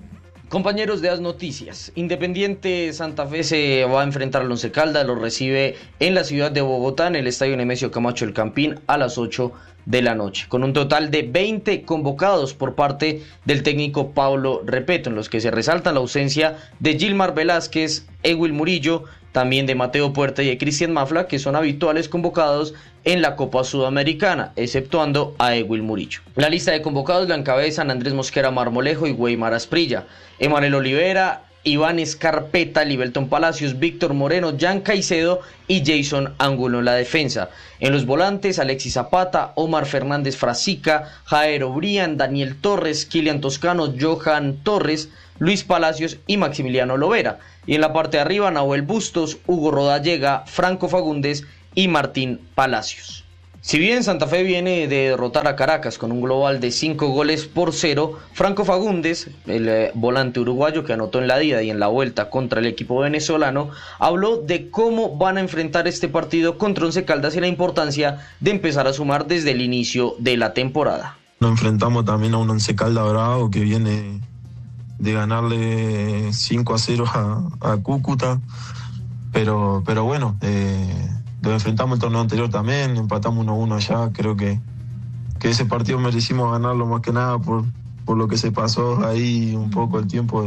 Compañeros de As Noticias, Independiente Santa Fe se va a enfrentar al Once Caldas, lo recibe en la ciudad de Bogotá, en el estadio Nemesio Camacho El Campín, a las 8 de la noche, con un total de 20 convocados por parte del técnico Pablo Repeto, en los que se resalta la ausencia de Gilmar Velázquez, Ewil Murillo, también de Mateo Puerta y de Cristian Mafla, que son habituales convocados en la Copa Sudamericana, exceptuando a Ewil Murillo. La lista de convocados la encabezan Andrés Mosquera Marmolejo y Weimar Asprilla, Emanuel Olivera, Iván Escarpeta, Libelton Palacios, Víctor Moreno, Jan Caicedo y Jason Angulo en la defensa. En los volantes, Alexis Zapata, Omar Fernández Frasica, Jairo Brian, Daniel Torres, Kilian Toscano, Johan Torres, Luis Palacios y Maximiliano Lovera. Y en la parte de arriba, Nahuel Bustos, Hugo Rodallega, Franco Fagundes y Martín Palacios. Si bien Santa Fe viene de derrotar a Caracas con un global de 5-0, Franco Fagundes, el volante uruguayo que anotó en la ida y en la vuelta contra el equipo venezolano, habló de cómo van a enfrentar este partido contra Once Caldas y la importancia de empezar a sumar desde el inicio de la temporada. Nos enfrentamos también a un Once Caldas bravo que viene de ganarle 5-0 a Cúcuta, pero bueno, lo enfrentamos el torneo anterior también, empatamos 1-1 allá. Creo que ese partido merecimos ganarlo más que nada por lo que se pasó ahí un poco el tiempo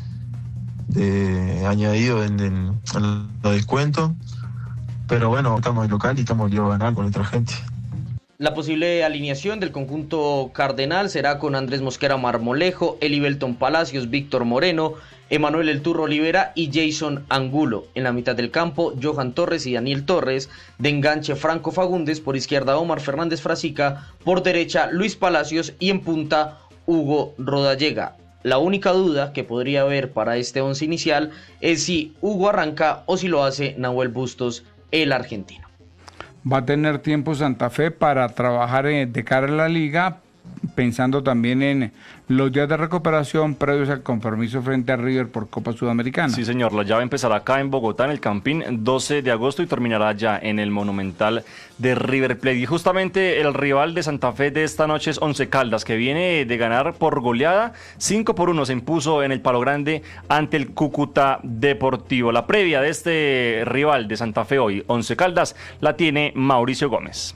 de añadido en los descuentos. Pero bueno, estamos en local y estamos obligados a ganar con nuestra gente. La posible alineación del conjunto cardenal será con Andrés Mosquera Marmolejo, Elibelton Palacios, Víctor Moreno, Emanuel El Turro Olivera y Jason Angulo. En la mitad del campo, Johan Torres y Daniel Torres. De enganche, Franco Fagundes. Por izquierda, Omar Fernández Frasica. Por derecha, Luis Palacios. Y en punta, Hugo Rodallega. La única duda que podría haber para este once inicial es si Hugo arranca o si lo hace Nahuel Bustos, el argentino. Va a tener tiempo Santa Fe para trabajar de cara a la liga, pensando también en los días de recuperación previos al compromiso frente a River por Copa Sudamericana. Sí, señor, la llave empezará acá en Bogotá, en el Campín, 12 de agosto y terminará ya en el Monumental de River Plate. Y justamente el rival de Santa Fe de esta noche es Once Caldas, que viene de ganar por goleada, 5-1 se impuso en el Palo Grande ante el Cúcuta Deportivo. La previa de este rival de Santa Fe hoy, Once Caldas, la tiene Mauricio Gómez.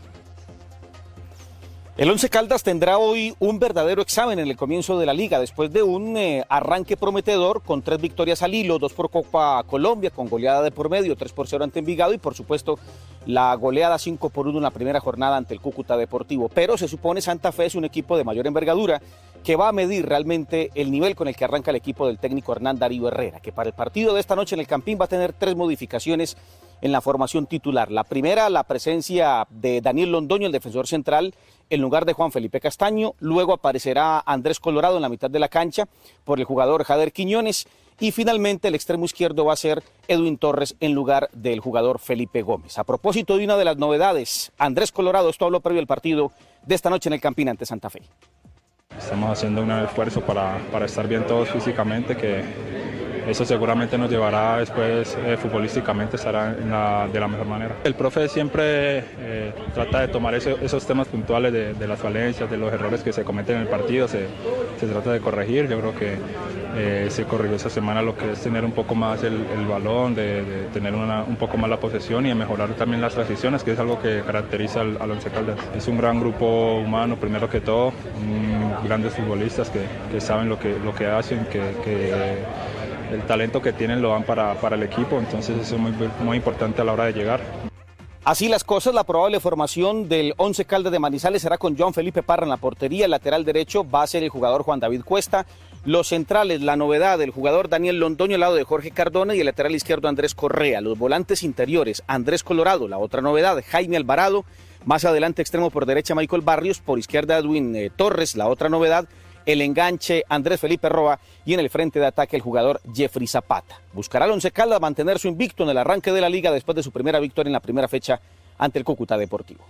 El Once Caldas tendrá hoy un verdadero examen en el comienzo de la liga, después de un arranque prometedor con 3 victorias al hilo, 2 por Copa Colombia, con goleada de por medio, 3-0 ante Envigado y por supuesto la goleada 5-1 en la primera jornada ante el Cúcuta Deportivo. Pero se supone Santa Fe es un equipo de mayor envergadura que va a medir realmente el nivel con el que arranca el equipo del técnico Hernán Darío Herrera, que para el partido de esta noche en el Campín va a tener 3 modificaciones en la formación titular. La primera, la presencia de Daniel Londoño, el defensor central, en lugar de Juan Felipe Castaño. Luego aparecerá Andrés Colorado en la mitad de la cancha por el jugador Jader Quiñones. Y finalmente el extremo izquierdo va a ser Edwin Torres en lugar del jugador Felipe Gómez. A propósito de una de las novedades, Andrés Colorado, esto habló previo al partido de esta noche en el Campín ante Santa Fe. Estamos haciendo un esfuerzo para estar bien todos físicamente, que eso seguramente nos llevará después futbolísticamente estará de la mejor manera. El profe siempre trata de tomar esos temas puntuales de las falencias, de los errores que se cometen en el partido, se trata de corregir. Yo creo que se corrigió esta semana lo que es tener un poco más el balón, de tener un poco más la posesión y de mejorar también las transiciones, que es algo que caracteriza al Once Caldas. Es un gran grupo humano, primero que todo, grandes futbolistas que saben lo que hacen, que el talento que tienen lo dan para el equipo, entonces eso es muy importante a la hora de llegar. Así las cosas, la probable formación del Once Caldas de Manizales será con Joan Felipe Parra en la portería. El lateral derecho va a ser el jugador Juan David Cuesta. Los centrales, la novedad del jugador Daniel Londoño al lado de Jorge Cardona y el lateral izquierdo Andrés Correa. Los volantes interiores, Andrés Colorado, la otra novedad, Jaime Alvarado. Más adelante extremo por derecha Michael Barrios, por izquierda Edwin Torres, la otra novedad. El enganche Andrés Felipe Roa y en el frente de ataque el jugador Jeffrey Zapata. Buscará el Once Caldas mantener su invicto en el arranque de la liga después de su primera victoria en la primera fecha ante el Cúcuta Deportivo.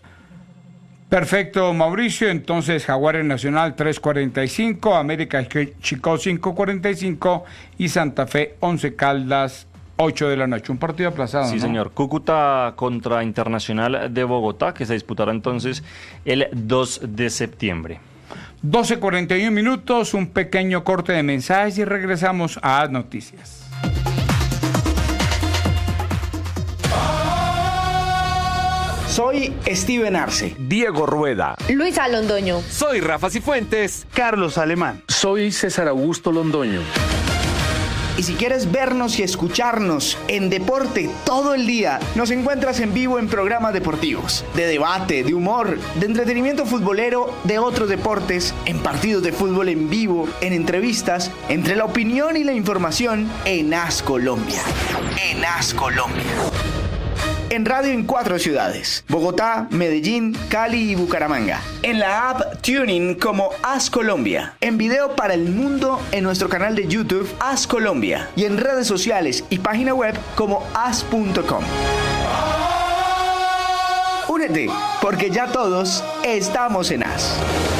Perfecto, Mauricio. Entonces, Jaguares Nacional 3.45, América Chico 5.45 y Santa Fe Once Caldas 8 de la noche. Un partido aplazado, sí, ¿no? Señor. Cúcuta contra Internacional de Bogotá, que se disputará entonces el 2 de septiembre. 12:41 minutos, un pequeño corte de mensajes y regresamos a Haz Noticias. Soy Steven Arce. Diego Rueda. Luisa Londoño. Soy Rafa Cifuentes. Carlos Alemán. Soy César Augusto Londoño. Y si quieres vernos y escucharnos en deporte todo el día, nos encuentras en vivo en programas deportivos, de debate, de humor, de entretenimiento futbolero, de otros deportes, en partidos de fútbol en vivo, en entrevistas, entre la opinión y la información en Haz Colombia. En Haz Colombia. En radio en 4 ciudades: Bogotá, Medellín, Cali y Bucaramanga. En la app TuneIn como Haz Colombia. En video para el mundo en nuestro canal de YouTube Haz Colombia. Y en redes sociales y página web como haz.com. Únete, porque ya todos estamos en Haz.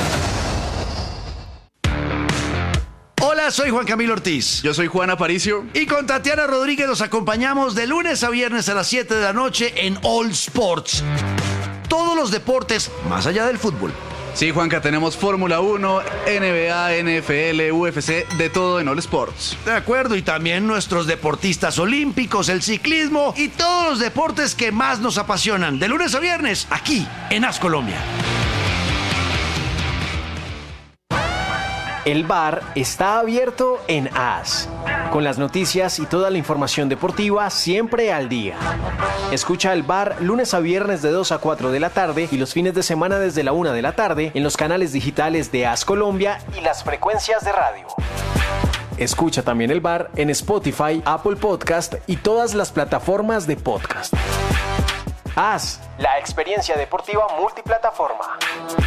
Hola, soy Juan Camilo Ortiz. Yo soy Juan Aparicio. Y con Tatiana Rodríguez los acompañamos de lunes a viernes a las 7 de la noche en All Sports. Todos los deportes más allá del fútbol. Sí, Juanca, tenemos Fórmula 1, NBA, NFL, UFC, de todo en All Sports. De acuerdo, y también nuestros deportistas olímpicos, el ciclismo y todos los deportes que más nos apasionan. De lunes a viernes, aquí en Haz Colombia. El bar está abierto en Haz, con las noticias y toda la información deportiva siempre al día. Escucha el bar lunes a viernes de 2 a 4 de la tarde y los fines de semana desde la 1 de la tarde en los canales digitales de Haz Colombia y las frecuencias de radio. Escucha también el bar en Spotify, Apple Podcast y todas las plataformas de podcast. Haz, la experiencia deportiva multiplataforma.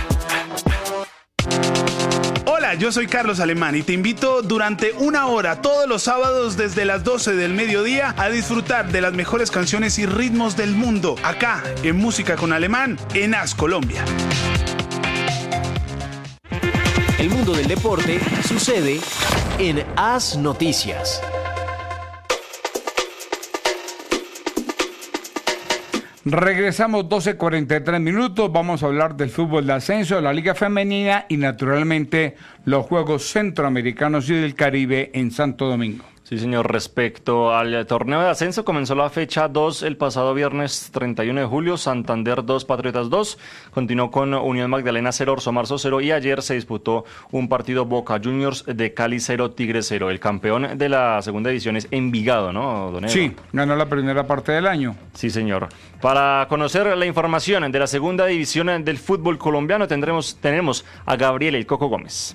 Hola, yo soy Carlos Alemán y te invito durante 1 hora todos los sábados desde las 12 del mediodía a disfrutar de las mejores canciones y ritmos del mundo, acá en Música con Alemán, en Haz Colombia. El mundo del deporte sucede en Haz Noticias. Regresamos 12:43 minutos, vamos a hablar del fútbol de ascenso, de la Liga Femenina y naturalmente los Juegos Centroamericanos y del Caribe en Santo Domingo. Sí, señor. Respecto al torneo de ascenso, comenzó la fecha 2 el pasado viernes 31 de julio, Santander 2, Patriotas 2, continuó con Unión Magdalena 0, Orso Marzo 0 y ayer se disputó un partido Boca Juniors de Cali 0, Tigre 0. El campeón de la segunda división es Envigado, ¿no, don Edo? Sí, ganó la primera parte del año. Sí, señor. Para conocer la información de la segunda división del fútbol colombiano tenemos a Gabriel El Coco Gómez.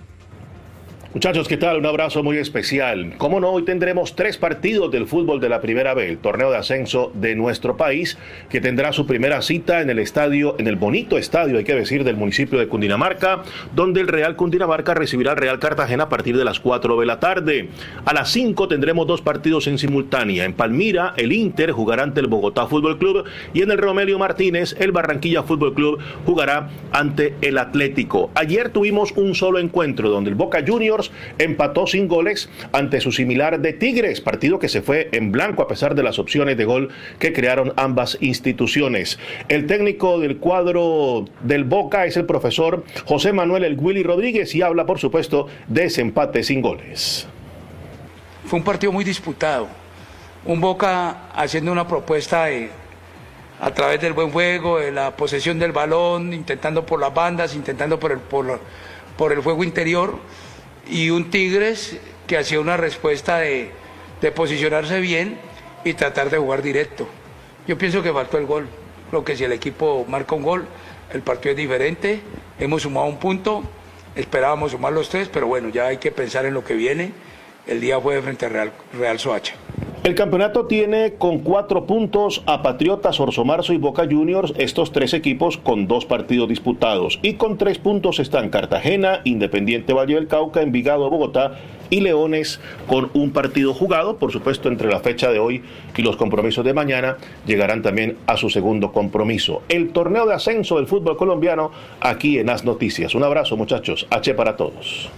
Muchachos, ¿qué tal? Un abrazo muy especial. Como no, hoy tendremos 3 partidos del fútbol de la Primera B, el torneo de ascenso de nuestro país, que tendrá su primera cita en el bonito estadio, hay que decir, del municipio de Cundinamarca, donde el Real Cundinamarca recibirá al Real Cartagena a partir de las 4 de la tarde. A las 5 tendremos 2 partidos en simultánea. En Palmira, el Inter jugará ante el Bogotá Fútbol Club y en el Romelio Martínez, el Barranquilla Fútbol Club jugará ante el Atlético. Ayer tuvimos un solo encuentro donde el Boca Juniors empató sin goles ante su similar de Tigres, partido que se fue en blanco a pesar de las opciones de gol que crearon ambas instituciones. El técnico del cuadro del Boca es el profesor José Manuel El Willy Rodríguez y habla, por supuesto, de ese empate sin goles. Fue un partido muy disputado, un Boca haciendo una propuesta a través del buen juego, de la posesión del balón, intentando por las bandas, intentando por el juego interior, y un Tigres que hacía una respuesta de posicionarse bien y tratar de jugar directo. Yo pienso que faltó el gol. Creo que si el equipo marca un gol, el partido es diferente. Hemos sumado un punto, esperábamos sumar los 3, pero bueno, ya hay que pensar en lo que viene. El día fue frente a Real Soacha. El campeonato tiene con 4 puntos a Patriotas, Orso Marzo y Boca Juniors, estos 3 equipos con 2 partidos disputados. Y con 3 puntos están Cartagena, Independiente Valle del Cauca, Envigado, Bogotá y Leones con un partido jugado. Por supuesto, entre la fecha de hoy y los compromisos de mañana llegarán también a su segundo compromiso. El torneo de ascenso del fútbol colombiano aquí en Haz Noticias. Un abrazo, muchachos. H para todos.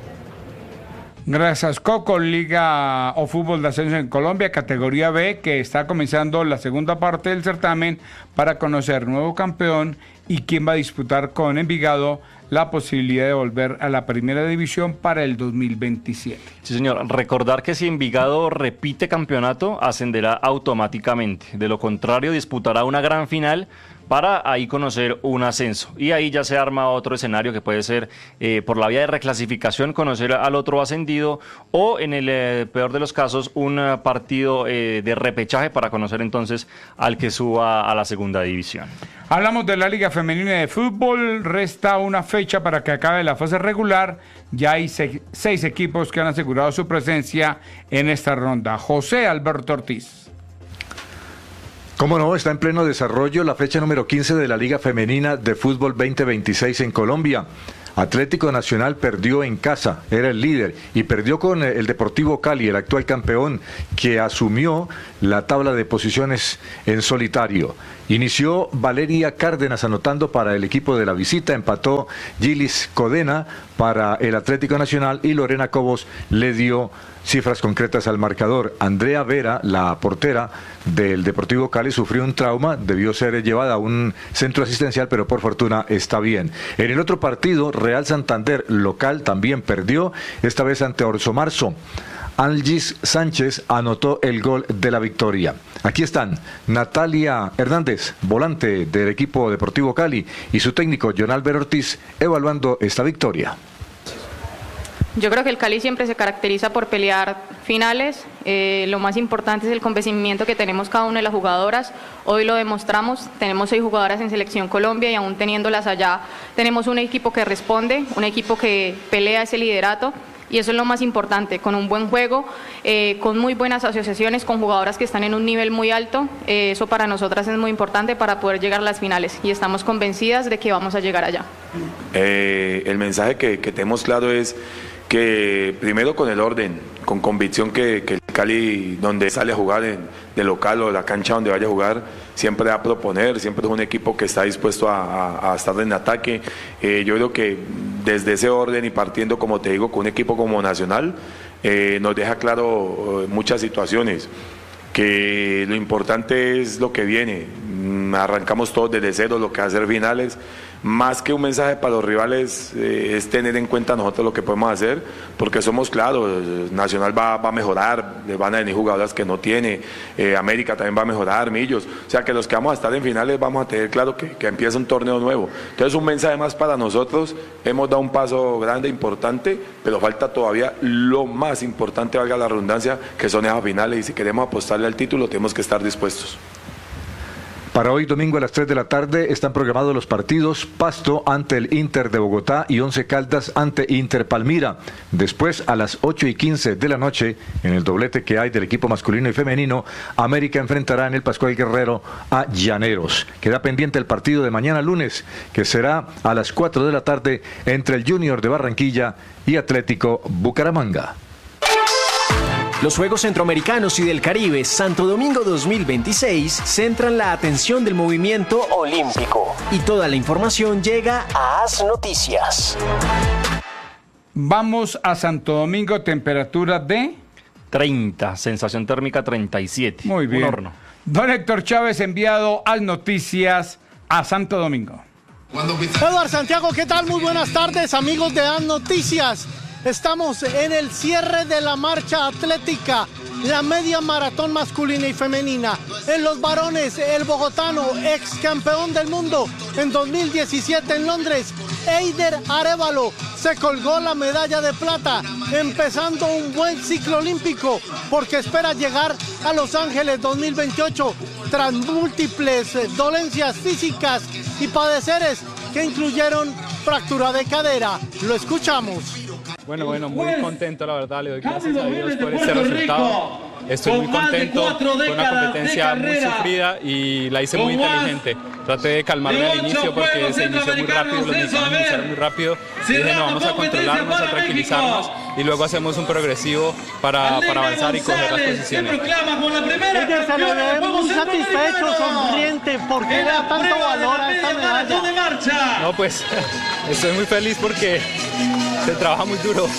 Gracias, Coco. Liga o Fútbol de Ascenso en Colombia, categoría B, que está comenzando la segunda parte del certamen para conocer nuevo campeón y quién va a disputar con Envigado la posibilidad de volver a la primera división para el 2027. Sí, señor. Recordar que si Envigado repite campeonato, ascenderá automáticamente. De lo contrario, disputará una gran final para ahí conocer un ascenso. Y ahí ya se arma otro escenario que puede ser por la vía de reclasificación, conocer al otro ascendido, o en el peor de los casos, un partido de repechaje para conocer entonces al que suba a la segunda división. Hablamos de la Liga Femenina de Fútbol, resta una fecha para que acabe la fase regular, ya hay 6 equipos que han asegurado su presencia en esta ronda. José Alberto Ortiz. Cómo no, está en pleno desarrollo la fecha número 15 de la Liga Femenina de Fútbol 2026 en Colombia. Atlético Nacional perdió en casa, era el líder, y perdió con el Deportivo Cali, el actual campeón, que asumió la tabla de posiciones en solitario. Inició Valeria Cárdenas anotando para el equipo de la visita, empató Gilis Codena para el Atlético Nacional y Lorena Cobos le dio cifras concretas al marcador. Andrea Vera, la portera del Deportivo Cali, sufrió un trauma, debió ser llevada a un centro asistencial, pero por fortuna está bien. En el otro partido, Real Santander local también perdió, esta vez ante Orso Marzo. Algis Sánchez anotó el gol de la victoria. Aquí están Natalia Hernández, volante del equipo Deportivo Cali, y su técnico John Álvaro Ortiz evaluando esta victoria. Yo creo que el Cali siempre se caracteriza por pelear finales. Lo más importante es el convencimiento que tenemos cada una de las jugadoras. Hoy lo demostramos, tenemos 6 jugadoras en Selección Colombia y aún teniéndolas allá, tenemos un equipo que responde, un equipo que pelea ese liderato. Y eso es lo más importante, con un buen juego, con muy buenas asociaciones, con jugadoras que están en un nivel muy alto. Eso para nosotras es muy importante para poder llegar a las finales y estamos convencidas de que vamos a llegar allá. El mensaje que tenemos claro es que primero con el orden, con convicción que el Cali, donde sale a jugar de local o la cancha donde vaya a jugar, siempre va a proponer, siempre es un equipo que está dispuesto a estar en ataque. Yo creo que desde ese orden y partiendo, como te digo, con un equipo como Nacional, nos deja claro muchas situaciones, que lo importante es lo que viene. Arrancamos todos desde cero, lo que va a ser finales. Más que un mensaje para los rivales, es tener en cuenta nosotros lo que podemos hacer, porque somos claros, Nacional va a mejorar, le van a venir jugadoras que no tiene, América también va a mejorar, Millos, o sea que los que vamos a estar en finales vamos a tener claro que empieza un torneo nuevo. Entonces un mensaje más para nosotros, hemos dado un paso grande, importante, pero falta todavía lo más importante, valga la redundancia, que son esas finales, y si queremos apostarle al título tenemos que estar dispuestos. Para hoy domingo a las 3 de la tarde están programados los partidos Pasto ante el Inter de Bogotá y Once Caldas ante Inter Palmira. Después a las 8:15 de la noche, en el doblete que hay del equipo masculino y femenino, América enfrentará en el Pascual Guerrero a Llaneros. Queda pendiente el partido de mañana lunes, que será a las 4 de la tarde entre el Junior de Barranquilla y Atlético Bucaramanga. Los Juegos Centroamericanos y del Caribe Santo Domingo 2026 centran la atención del movimiento olímpico. Y toda la información llega a AS Noticias. Vamos a Santo Domingo, temperatura de 30, sensación térmica 37. Muy bien. Un horno. Don Héctor Chávez, enviado AS Noticias a Santo Domingo. Eduardo Santiago, ¿qué tal? Muy buenas tardes, amigos de AS Noticias. Estamos en el cierre de la marcha atlética, la media maratón masculina y femenina. En los varones, el bogotano, ex campeón del mundo en 2017 en Londres, Eider Arévalo, se colgó la medalla de plata, empezando un buen ciclo olímpico, porque espera llegar a Los Ángeles 2028 tras múltiples dolencias físicas y padeceres que incluyeron fractura de cadera. Lo escuchamos. Bueno, muy contento, la verdad, le doy gracias a Dios por este resultado. Estoy muy contento, fue una competencia muy sufrida y la hice muy inteligente. Traté de calmarme al inicio porque se inició muy rápido, los mensajes iniciaron muy rápido. Dije, no, vamos a controlarnos, a tranquilizarnos y luego hacemos un progresivo para avanzar y coger las posiciones. Se le ve muy satisfecho, sonriente. ¿Por qué le da tanto valor a esta medalla? No, pues estoy muy feliz porque se trabaja muy duro.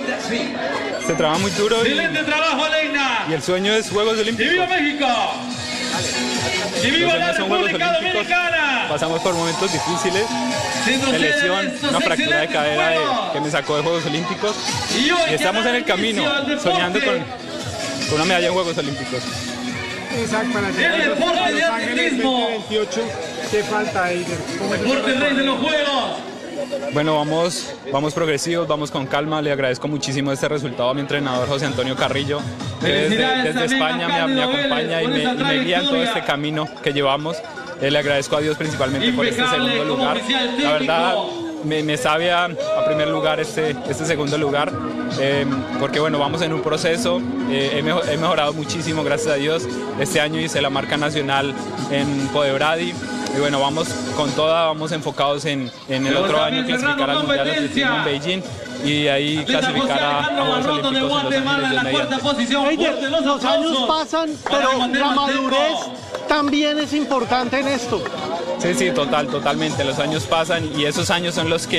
Se trabaja muy duro ¡Excelente trabajo, Aleina! Y el sueño es Juegos Olímpicos. ¡Y viva México! Los años son Juegos Olímpicos, pasamos por momentos difíciles, de lesión, una fractura de cadera que me sacó de Juegos Olímpicos y estamos en el camino, soñando con una medalla en Juegos Olímpicos. Exacto, para llegar a Los Ángeles 2028, ¿qué falta, Eider? Deporte Rey de los Juegos. Bueno, vamos progresivos, vamos con calma. Le agradezco muchísimo este resultado a mi entrenador José Antonio Carrillo, que desde España me acompaña y me guía en todo este camino que llevamos. Le agradezco a Dios principalmente por este segundo lugar. La verdad, me sabe a primer lugar este segundo lugar, porque bueno, vamos en un proceso. He mejorado muchísimo, gracias a Dios. Este año hice la marca nacional en Podebrady. Y bueno, vamos con toda, vamos enfocados en el otro año clasificar al Mundial de Atletismo en Beijing y ahí clasificar a Juegos Olímpicos en Los Ángeles. Los años pasan, pero la madurez también es importante en esto. Sí, totalmente. Los años pasan y esos años son los que